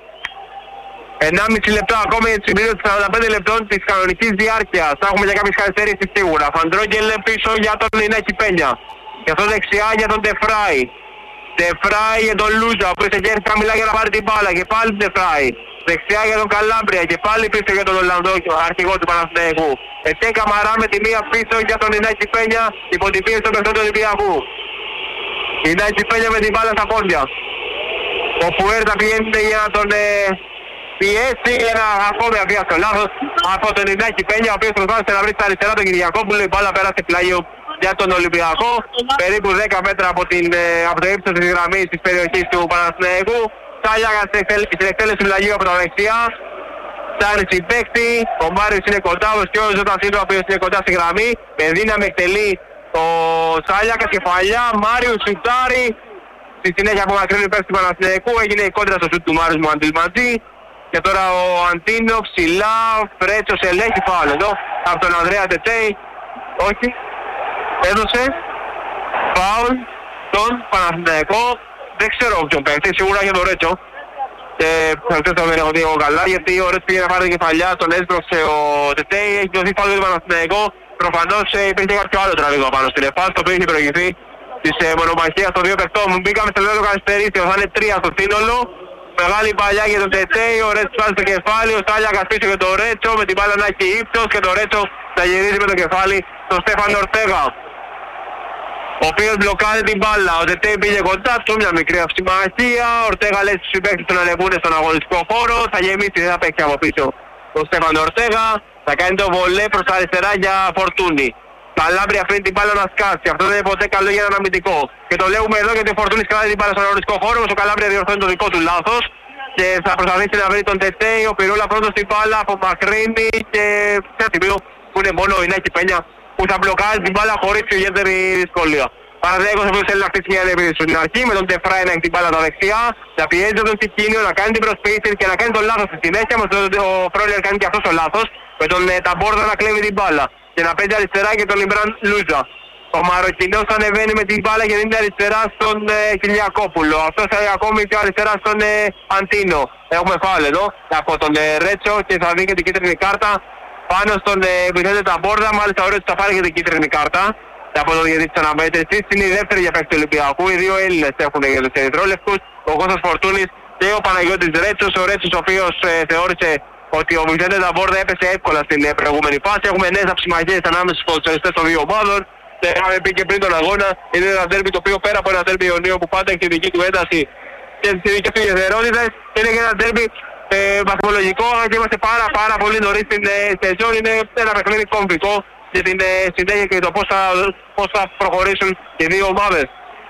1,5 λεπτό ακόμη για τη συμπλήρωση των 45 λεπτών της κανονικής διάρκειας. Θα έχουμε για κάποιες καθυστερήσεις σίγουρα. Φαντρόγγελεν πίσω για τον Ινάκη Πένια. Και αυτό δεξιά για τον Ντεφράι. Ντεφράι για τον Λούτζα, που είχε γέρει χαμηλά για να πάρει την μπάλα. Και πάλι Ντεφράι. Δεξιά για τον Καλάμπρια και πάλι πίσω για τον Ολλανδό, αρχηγό του Παναθηναϊκού. Εσέ Καμαρά με τη μία πίσω για τον Ινάκη Πένια, υπό την πίεση των παιχτών του Ολυμπιακού. Ινάκη Πένια με την μπάλα στα πόδια. Ο Πουέρτα πηγαίνει για να τον πιέσει, ένα ακόμη αβίαστο λάθος από τον Ινάκη Πένια, ο οποίος προσπάθησε να βρει στα αριστερά τον Κυριακόπουλο. Η μπάλα πέρασε πλάγιο για τον Ολυμπιακό, περίπου 10 μέτρα από το ύψος της γραμμής της περιοχής του Παναθηναϊκού. Σάλιακα στην εκτέλεση πλαγίου από τα δεξιά. Ψάχνει συμπαίκτη, ο Μάριος είναι κοντά, ο Σκιώδης ο Τασίλου, ο οποίος είναι κοντά στη γραμμή. Με δύναμη εκτελεί ο Σάλιακας, κεφαλιά, Μάριος σουτάρει. Στη συνέχεια απομακρύνει πέφτει του Παναθηναϊκού, έγινε η κόντρα στο σουτ του Μάριους Μαντιλματζή. Και τώρα ο Αντίνο ψηλά, Φρέτσος ελέγχει φάουλ εδώ από τον Ανδρέα Τετέι. Όχι, έδωσε φάουλ τον Παναθηναϊκό. Δεν ξέρω ποιον παίκτη, σίγουρα για τον Ρέτσο. Και αυτός θα δεν έχω δει εγώ καλά, γιατί ο Ρέτσος πήγε να πάρει την κεφαλιά, τον έσπρωξε ο Τετέι, έχει δοθεί φάουλ για τον Παναθηναϊκό. Προφανώς υπήρχε κάποιο άλλο τραβήγμα πάνω στην ΕΦΑΣ, το οποίο είχε προηγηθεί της μονομαχίας των δύο παιχτών. Μπήκαμε στο δεύτερο καθυστερήσιο, θα είναι 3 στο σύνολο. Μεγάλη παλιά για τον Τετέι, ο Ρέτσος βάζει το κεφάλι, ο Στάλιακας πίσω για τον Ρέτσο, με την μπάλα να έχει ύψος και τον Ρέτσο θα γυρίζει με το κεφάλι στον Στέφανο Ορτέγα, ο οποίος μπλοκάρει την μπάλα. Ο Τετέι πήγε κοντά του, μια μικρή αυσιμαχία. Ο Ορτέγα λέει στους συμπαίκτες του να ανεβούν στον αγωνιστικό χώρο, θα γεμίσει, δεν θα παίξει από πίσω ο Στέφανο Ορτέγα, θα κάνει το βολέ προς τα αριστερά για Φορτούνη. Καλάμπρια αφήνει την μπάλα να σκάσει. Αυτό δεν είναι ποτέ καλό για έναν αμυντικό. Και το λέγουμε εδώ γιατί ο Φορτούνης κρατάει την μπάλα στον αγωνιστικό χώρο, όμως ο Καλάμπρια διορθώνει το δικό του λάθος και θα προσπαθήσει να βρει τον Τετέι. Ο Πυρούλα πρώτος στην μπάλα, απομακρύνει και σε ένα σημείο που είναι μόνο η Νάκη Πένια που θα μπλοκάρει την μπάλα χωρίς ιδιαίτερη δυσκολία. Παναθηναϊκός ο οποίος θέλει να χτίσει μια επίθεση στην αρχή, με τον Τεφράι να έχει την μπάλα τα δεξιά, να πιέζει τον Τικίνιο, να κάνει την προσποίηση και να κάνει τον λάθος στη συνέχεια, με τον Φρόλερ κάνει και αυτός το λάθος, με τον Ταμπόρδα να κλέβει την μπάλα και να παίζει αριστερά και τον Ιμπραν Λούτζα. Ο Μαροκινός ανεβαίνει με την μπάλα και δίνει αριστερά στον Κυλιακόπουλο. Αυτός ακόμη πιο αριστερά στον Αντίνο. Έχουμε φάουλ εδώ από τον Ρέτσο και θα δει και την κίτρινη κάρτα πάνω στον Βιθέντε Ταμπόρδα. Μάλιστα ο Ρέτσος θα πάρει και την κίτρινη κάρτα από τον διαιτητή της αναμέτρησης. Είναι η δεύτερη για παίκτη του Ολυμπιακού. Οι δύο Έλληνες έχουν για τους ερυθρόλευκους, ο Κώστας Φορτούνης και ο Παναγιώτης Ρέτσος. Ο Ρέτσος ο οποίος θεώρησε ότι ο Βιθέντε Ταμπόρδα έπεσε εύκολα στην προηγούμενη φάση. Έχουμε νέες αψιμαχίες ανάμεσα στους ποδοσφαιριστές των δύο ομάδων. Είχαμε πει και πριν τον αγώνα, είναι ένα ντέρμπι το οποίο πέρα από ένα ντέρμπι Ιωνίου που πάντα έχει τη δική του ένταση και τις δικές του ιδιαιτερότητες, είναι και ένα ντέρμπι βαθμολογικό, και είμαστε πάρα πολύ νωρίς στην σεζόν. Είναι ένα παιχνίδι κομβικό για την συνέχεια και το πώς θα προχωρήσουν οι δύο ομάδες.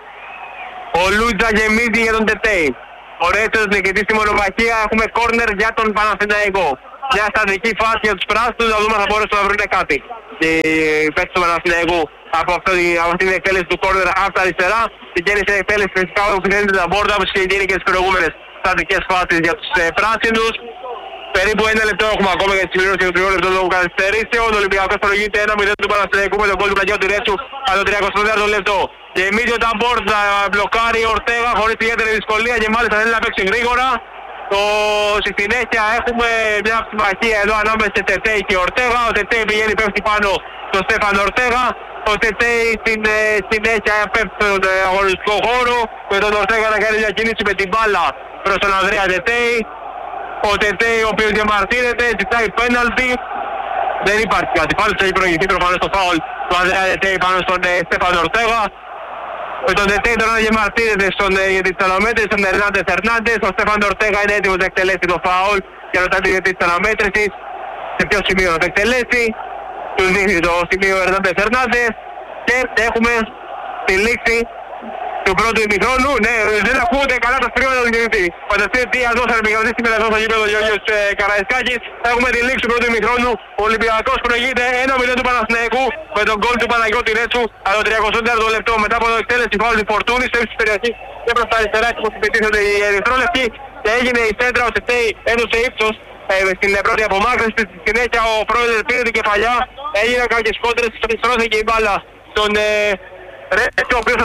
Ο Λούτζα γεμίζει για τον Τετέι. Ο Ρέτσος νικητής στη μονομαχία, έχουμε κόρνερ για τον Παναθηναϊκό. Μια στατική φάση για τους πράσινους, να δούμε αν θα μπορέσουν να βρουν κάτι οι παίκτες του Παναθηναϊκού από αυτή την εκτέλεση του κόρνερ από τα αριστερά. Την κέρδισε η εκτέλεση φυσικά που φυσικά την Ταμπόρδα, όπως είχε γίνει και τις προηγούμενες στατικές φάσεις για τους πράσινους. Περίπου 1 λεπτό έχουμε ακόμα για τη συμπλήρωση του 3 λεπτών λόγου καθυστερήσεων. Ο Ολυμπιακός προηγείται 1-0 του Παναθηναϊκού με τον γκολ του Πλαγιώτη Ρέτσου από το 34ο λεπτό. Γεμίζει ο Ταμπόρδα, μπλοκάρει ο Ορτέγα χωρίς ιδιαίτερη δυσκολία και μάλιστα θέλει να παίξει γρήγορα. Στη συνέχεια έχουμε μια συμμαχία εδώ ανάμεσα σε Τετέι και Ορτέγα. Ο Τετέι πηγαίνει πέφτει πάνω στον Στέφανο Ορτέγα. Ο Τετέι στην συνέχεια πέφτει στον αγωνιστικό χώρο με τον Ορτέγα να κάνει μια κίνηση με την μπάλα προς τον Ανδρέα Τετέι. Ο Τετέι ο οποίος διαμαρτύρεται, ζητάει πέναλτι. Δεν υπάρχει κάτι. Πάλι έχει προηγηθεί προφανώς το φάουλ του Ανδρέα Τετέι πάνω στον Στέφανο Ορτέγα. Με τον Τετέι τώρα διαμαρτύρεται για τις αναμέτρησης, στον Ερνάντες. Ο Στέφανο Ορτέγα είναι έτοιμος να εκτελέσει το φάουλ και ρωτά τη διαιτητή της αναμέτρησης σε ποιο σημείο να το εκτελέσει. Του δείχνει το σημείο Ερνάντες και έχουμε τη λήξη του πρώτου ημιχρόνου. Ναι, δεν ακούγονται καλά τα στρίμματα του διαιτητή. Φανταστείτε τι αδόσαν επικρατήσει σήμερα εδώ στο γήπεδο Γεώργιος Καραϊσκάκης. Έχουμε τη λήξη του πρώτου ημιχρόνου. Ο Ολυμπιακός προηγείται 1-0 του Παναθηναϊκού με τον γκολ του Παναγιώτη Ρέτσου από το 34ο λεπτό μετά από το εκτέλεση φάουλ του Φορτούνη σε ύψη περιοχή και προς τα αριστερά και όπως υπετίθενται οι ερυθρόλευκοι. Και έγινε η σέντρα, ο Τετέι έδωσε ύψος στην πρώτη απομάκρυνση. Στη συνέχεια ο Φρόλερ πήρε την κεφαλιά, έγιναν κάποιες κόντρες, στρώθηκε η μπάλα στον Ρέτσο, ο οποίος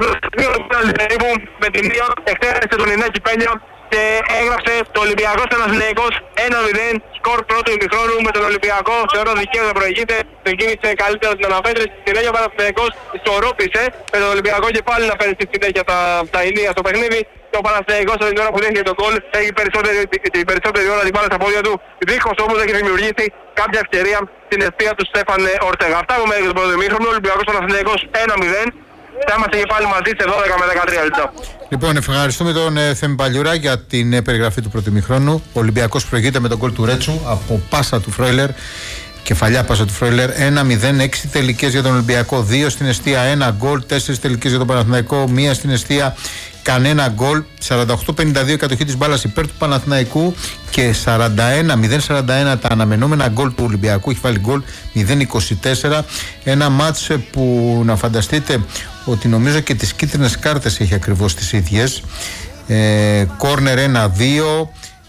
με την μία εκτέλεσε τον Ινάκη Πένια και έγραψε το Ολυμπιακός Παναθηναϊκός 1-0 σκορ πρώτου ημιχρόνου με τον Ολυμπιακό. Θεωρώ δικαίως να προηγείται, τον κίνησε καλύτερα την αναφέρεση. Στη συνέχεια ο Παναθηναϊκός ισορρόπησε με τον Ολυμπιακό και πάλι να φέρει στη συνέχεια τα ενία στο παιχνίδι. Και ο Παναθηναϊκός την ώρα που δέχεται τον γκολ έχει την περισσότερη ώρα την μπάλα στα πόδια του, δίχως όμως έχει δημιουργήσει κάποια ευκαιρία στην ευθεία του Στέφαν Ορτέγα. Αυτά που μέχρι το πρώτο ημίχρονο, ο Ολυμπιακός Παναθηναϊκός 1-0. Θα είμαστε και πάλι μαζί σε 12 με 13 λεπτά. Λοιπόν, ευχαριστούμε τον Θέμη Παλιούρα για την περιγραφή του πρώτου ημιχρόνου. Ο Ολυμπιακός προηγείται με τον γκολ του Ρέτσου από πάσα του Φρόιλερ. Κεφαλιά πάσα του Φρόιλερ. 1-0, 6 τελικές για τον Ολυμπιακό, 2 στην εστία, 1 γκολ, 4 τελικές για τον Παναθηναϊκό, 1 στην εστία, κανένα γκολ. 48-52 κατοχή της μπάλας υπέρ του Παναθηναϊκού και 0-41 τα αναμενόμενα γκολ του Ολυμπιακού. Έχει βάλει γκολ 0-24. Ένα μάτς που να φανταστείτε ότι νομίζω και τις κίτρινες κάρτες έχει ακριβώς τις ίδιες. Κόρνερ 1-2.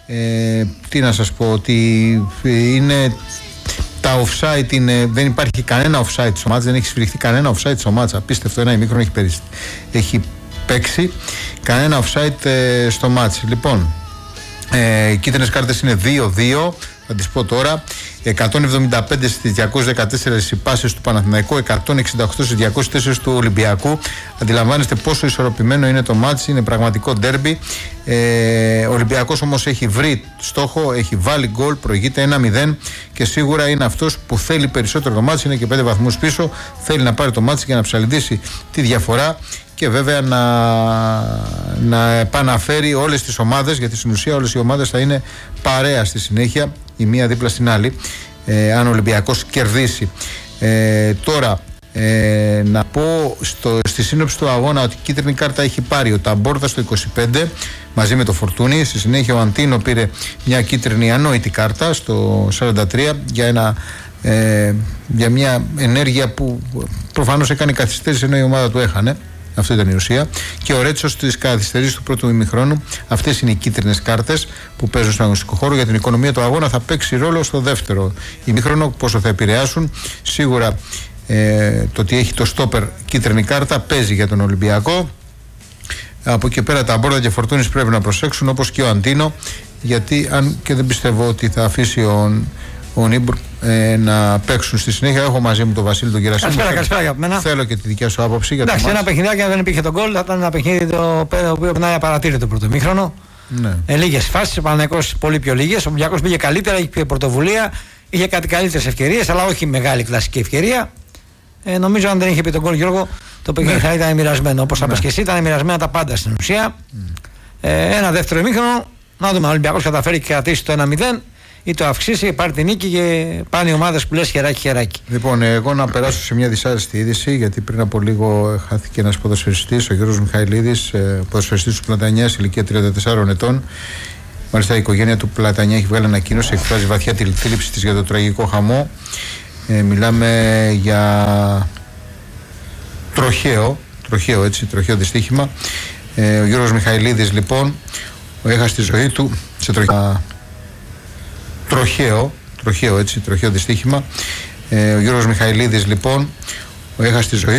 Τι να σας πω, ότι είναι τα offside, δεν υπάρχει κανένα offside στο μάτς, δεν έχει σφυριχθεί κανένα offside στο μάτς. Απίστευτο, ένα ημίχρονο έχει παίξει, κανένα offside στο μάτς. Λοιπόν, οι κίτρινες κάρτες είναι 2-2, θα τις πω τώρα. 175 στις 214 οι πάσες του Παναθηναϊκού, 168 στις 204 του Ολυμπιακού. Αντιλαμβάνεστε πόσο ισορροπημένο είναι το μάτς, είναι πραγματικό ντέρμπι. Ο Ολυμπιακός όμως έχει βρει στόχο, έχει βάλει γκολ, προηγείται 1-0 και σίγουρα είναι αυτός που θέλει περισσότερο το μάτς, είναι και 5 βαθμούς πίσω, θέλει να πάρει το μάτς για να ψαλιδίσει τη διαφορά και βέβαια να επαναφέρει όλες τις ομάδες, γιατί στην ουσία όλες οι ομάδες θα είναι παρέα στη συνέχεια, η μία δίπλα στην άλλη, αν ο Ολυμπιακός κερδίσει. Τώρα να πω στη σύνοψη του αγώνα ότι η κίτρινη κάρτα έχει πάρει ο Ταμπόρδα στο 25 μαζί με το Φορτούνι. Στη συνέχεια ο Αντίνο πήρε μια κίτρινη ανόητη κάρτα στο 43 για μια ενέργεια που προφανώς έκανε καθυστέρηση ενώ η ομάδα του έχανε. Αυτή ήταν η ουσία. Και ο Ρέτσος στις καθυστερήσεις του πρώτου ημιχρόνου. Αυτές είναι οι κίτρινες κάρτες που παίζουν στον αγωνιστικό χώρο. Για την οικονομία του αγώνα θα παίξει ρόλο στο δεύτερο ημιχρόνο. Πόσο θα επηρεάσουν. Σίγουρα το ότι έχει το στόπερ κίτρινη κάρτα παίζει για τον Ολυμπιακό. Από εκεί πέρα τα Μπόρδα και Φορτούνης πρέπει να προσέξουν, όπως και ο Αντίνο. Γιατί αν και δεν πιστεύω ότι θα αφήσει ο Νίμπουρ να παίξουν στη συνέχεια. Έχω μαζί μου τον Βασίλη τον Κερασίμου. Καλησπέρα για μένα. Θέλω και τη δικιά σου άποψη. Εντάξει, ένα παιχνιδάκι, αν δεν υπήρχε τον γκολ, θα ήταν ένα παιχνίδι το οποίο περνάει απαρατήρητο πρώτο ημίχρονο. Ναι. Λίγες φάσεις, ο Παναθηναϊκός πολύ πιο λίγες. Ο Ολυμπιακός πήγε καλύτερα, είχε πιο πρωτοβουλία, είχε κάτι καλύτερες ευκαιρίες, αλλά όχι μεγάλη κλασική ευκαιρία. Νομίζω αν δεν είχε πει τον γκολ, Γιώργο, το παιχνίδι θα ήταν μοιρασμένο. Όπως είπες και εσύ, ήταν μοιρασμένα τα πάντα στην ουσία. Ένα δεύτερο ημίχρονο, να δούμε αν ο Ολυμπιακός καταφέρει και κρατήσει το 1-0. Ή το αυξήσει, πάρει την νίκη και πάνε οι ομάδες που λες χεράκι. Λοιπόν, εγώ να περάσω σε μια δυσάρεστη είδηση, γιατί πριν από λίγο χάθηκε ένας ποδοσφαιριστής, ο Γιώργος Μιχαηλίδης, ποδοσφαιριστής του Πλατανιά, ηλικία 34 ετών. Μάλιστα η οικογένεια του Πλατανιά έχει βγάλει ανακοίνωση, εκφράζει βαθιά τη θλίψη της για το τραγικό χαμό. Μιλάμε για τροχαίο δυστύχημα. Ο Γιώργος Μιχαηλίδης λοιπόν έχασε τη ζωή του σε τροχαίο δυστύχημα. Ο Γιώργος Μιχαηλίδης λοιπόν έχασε τη ζωή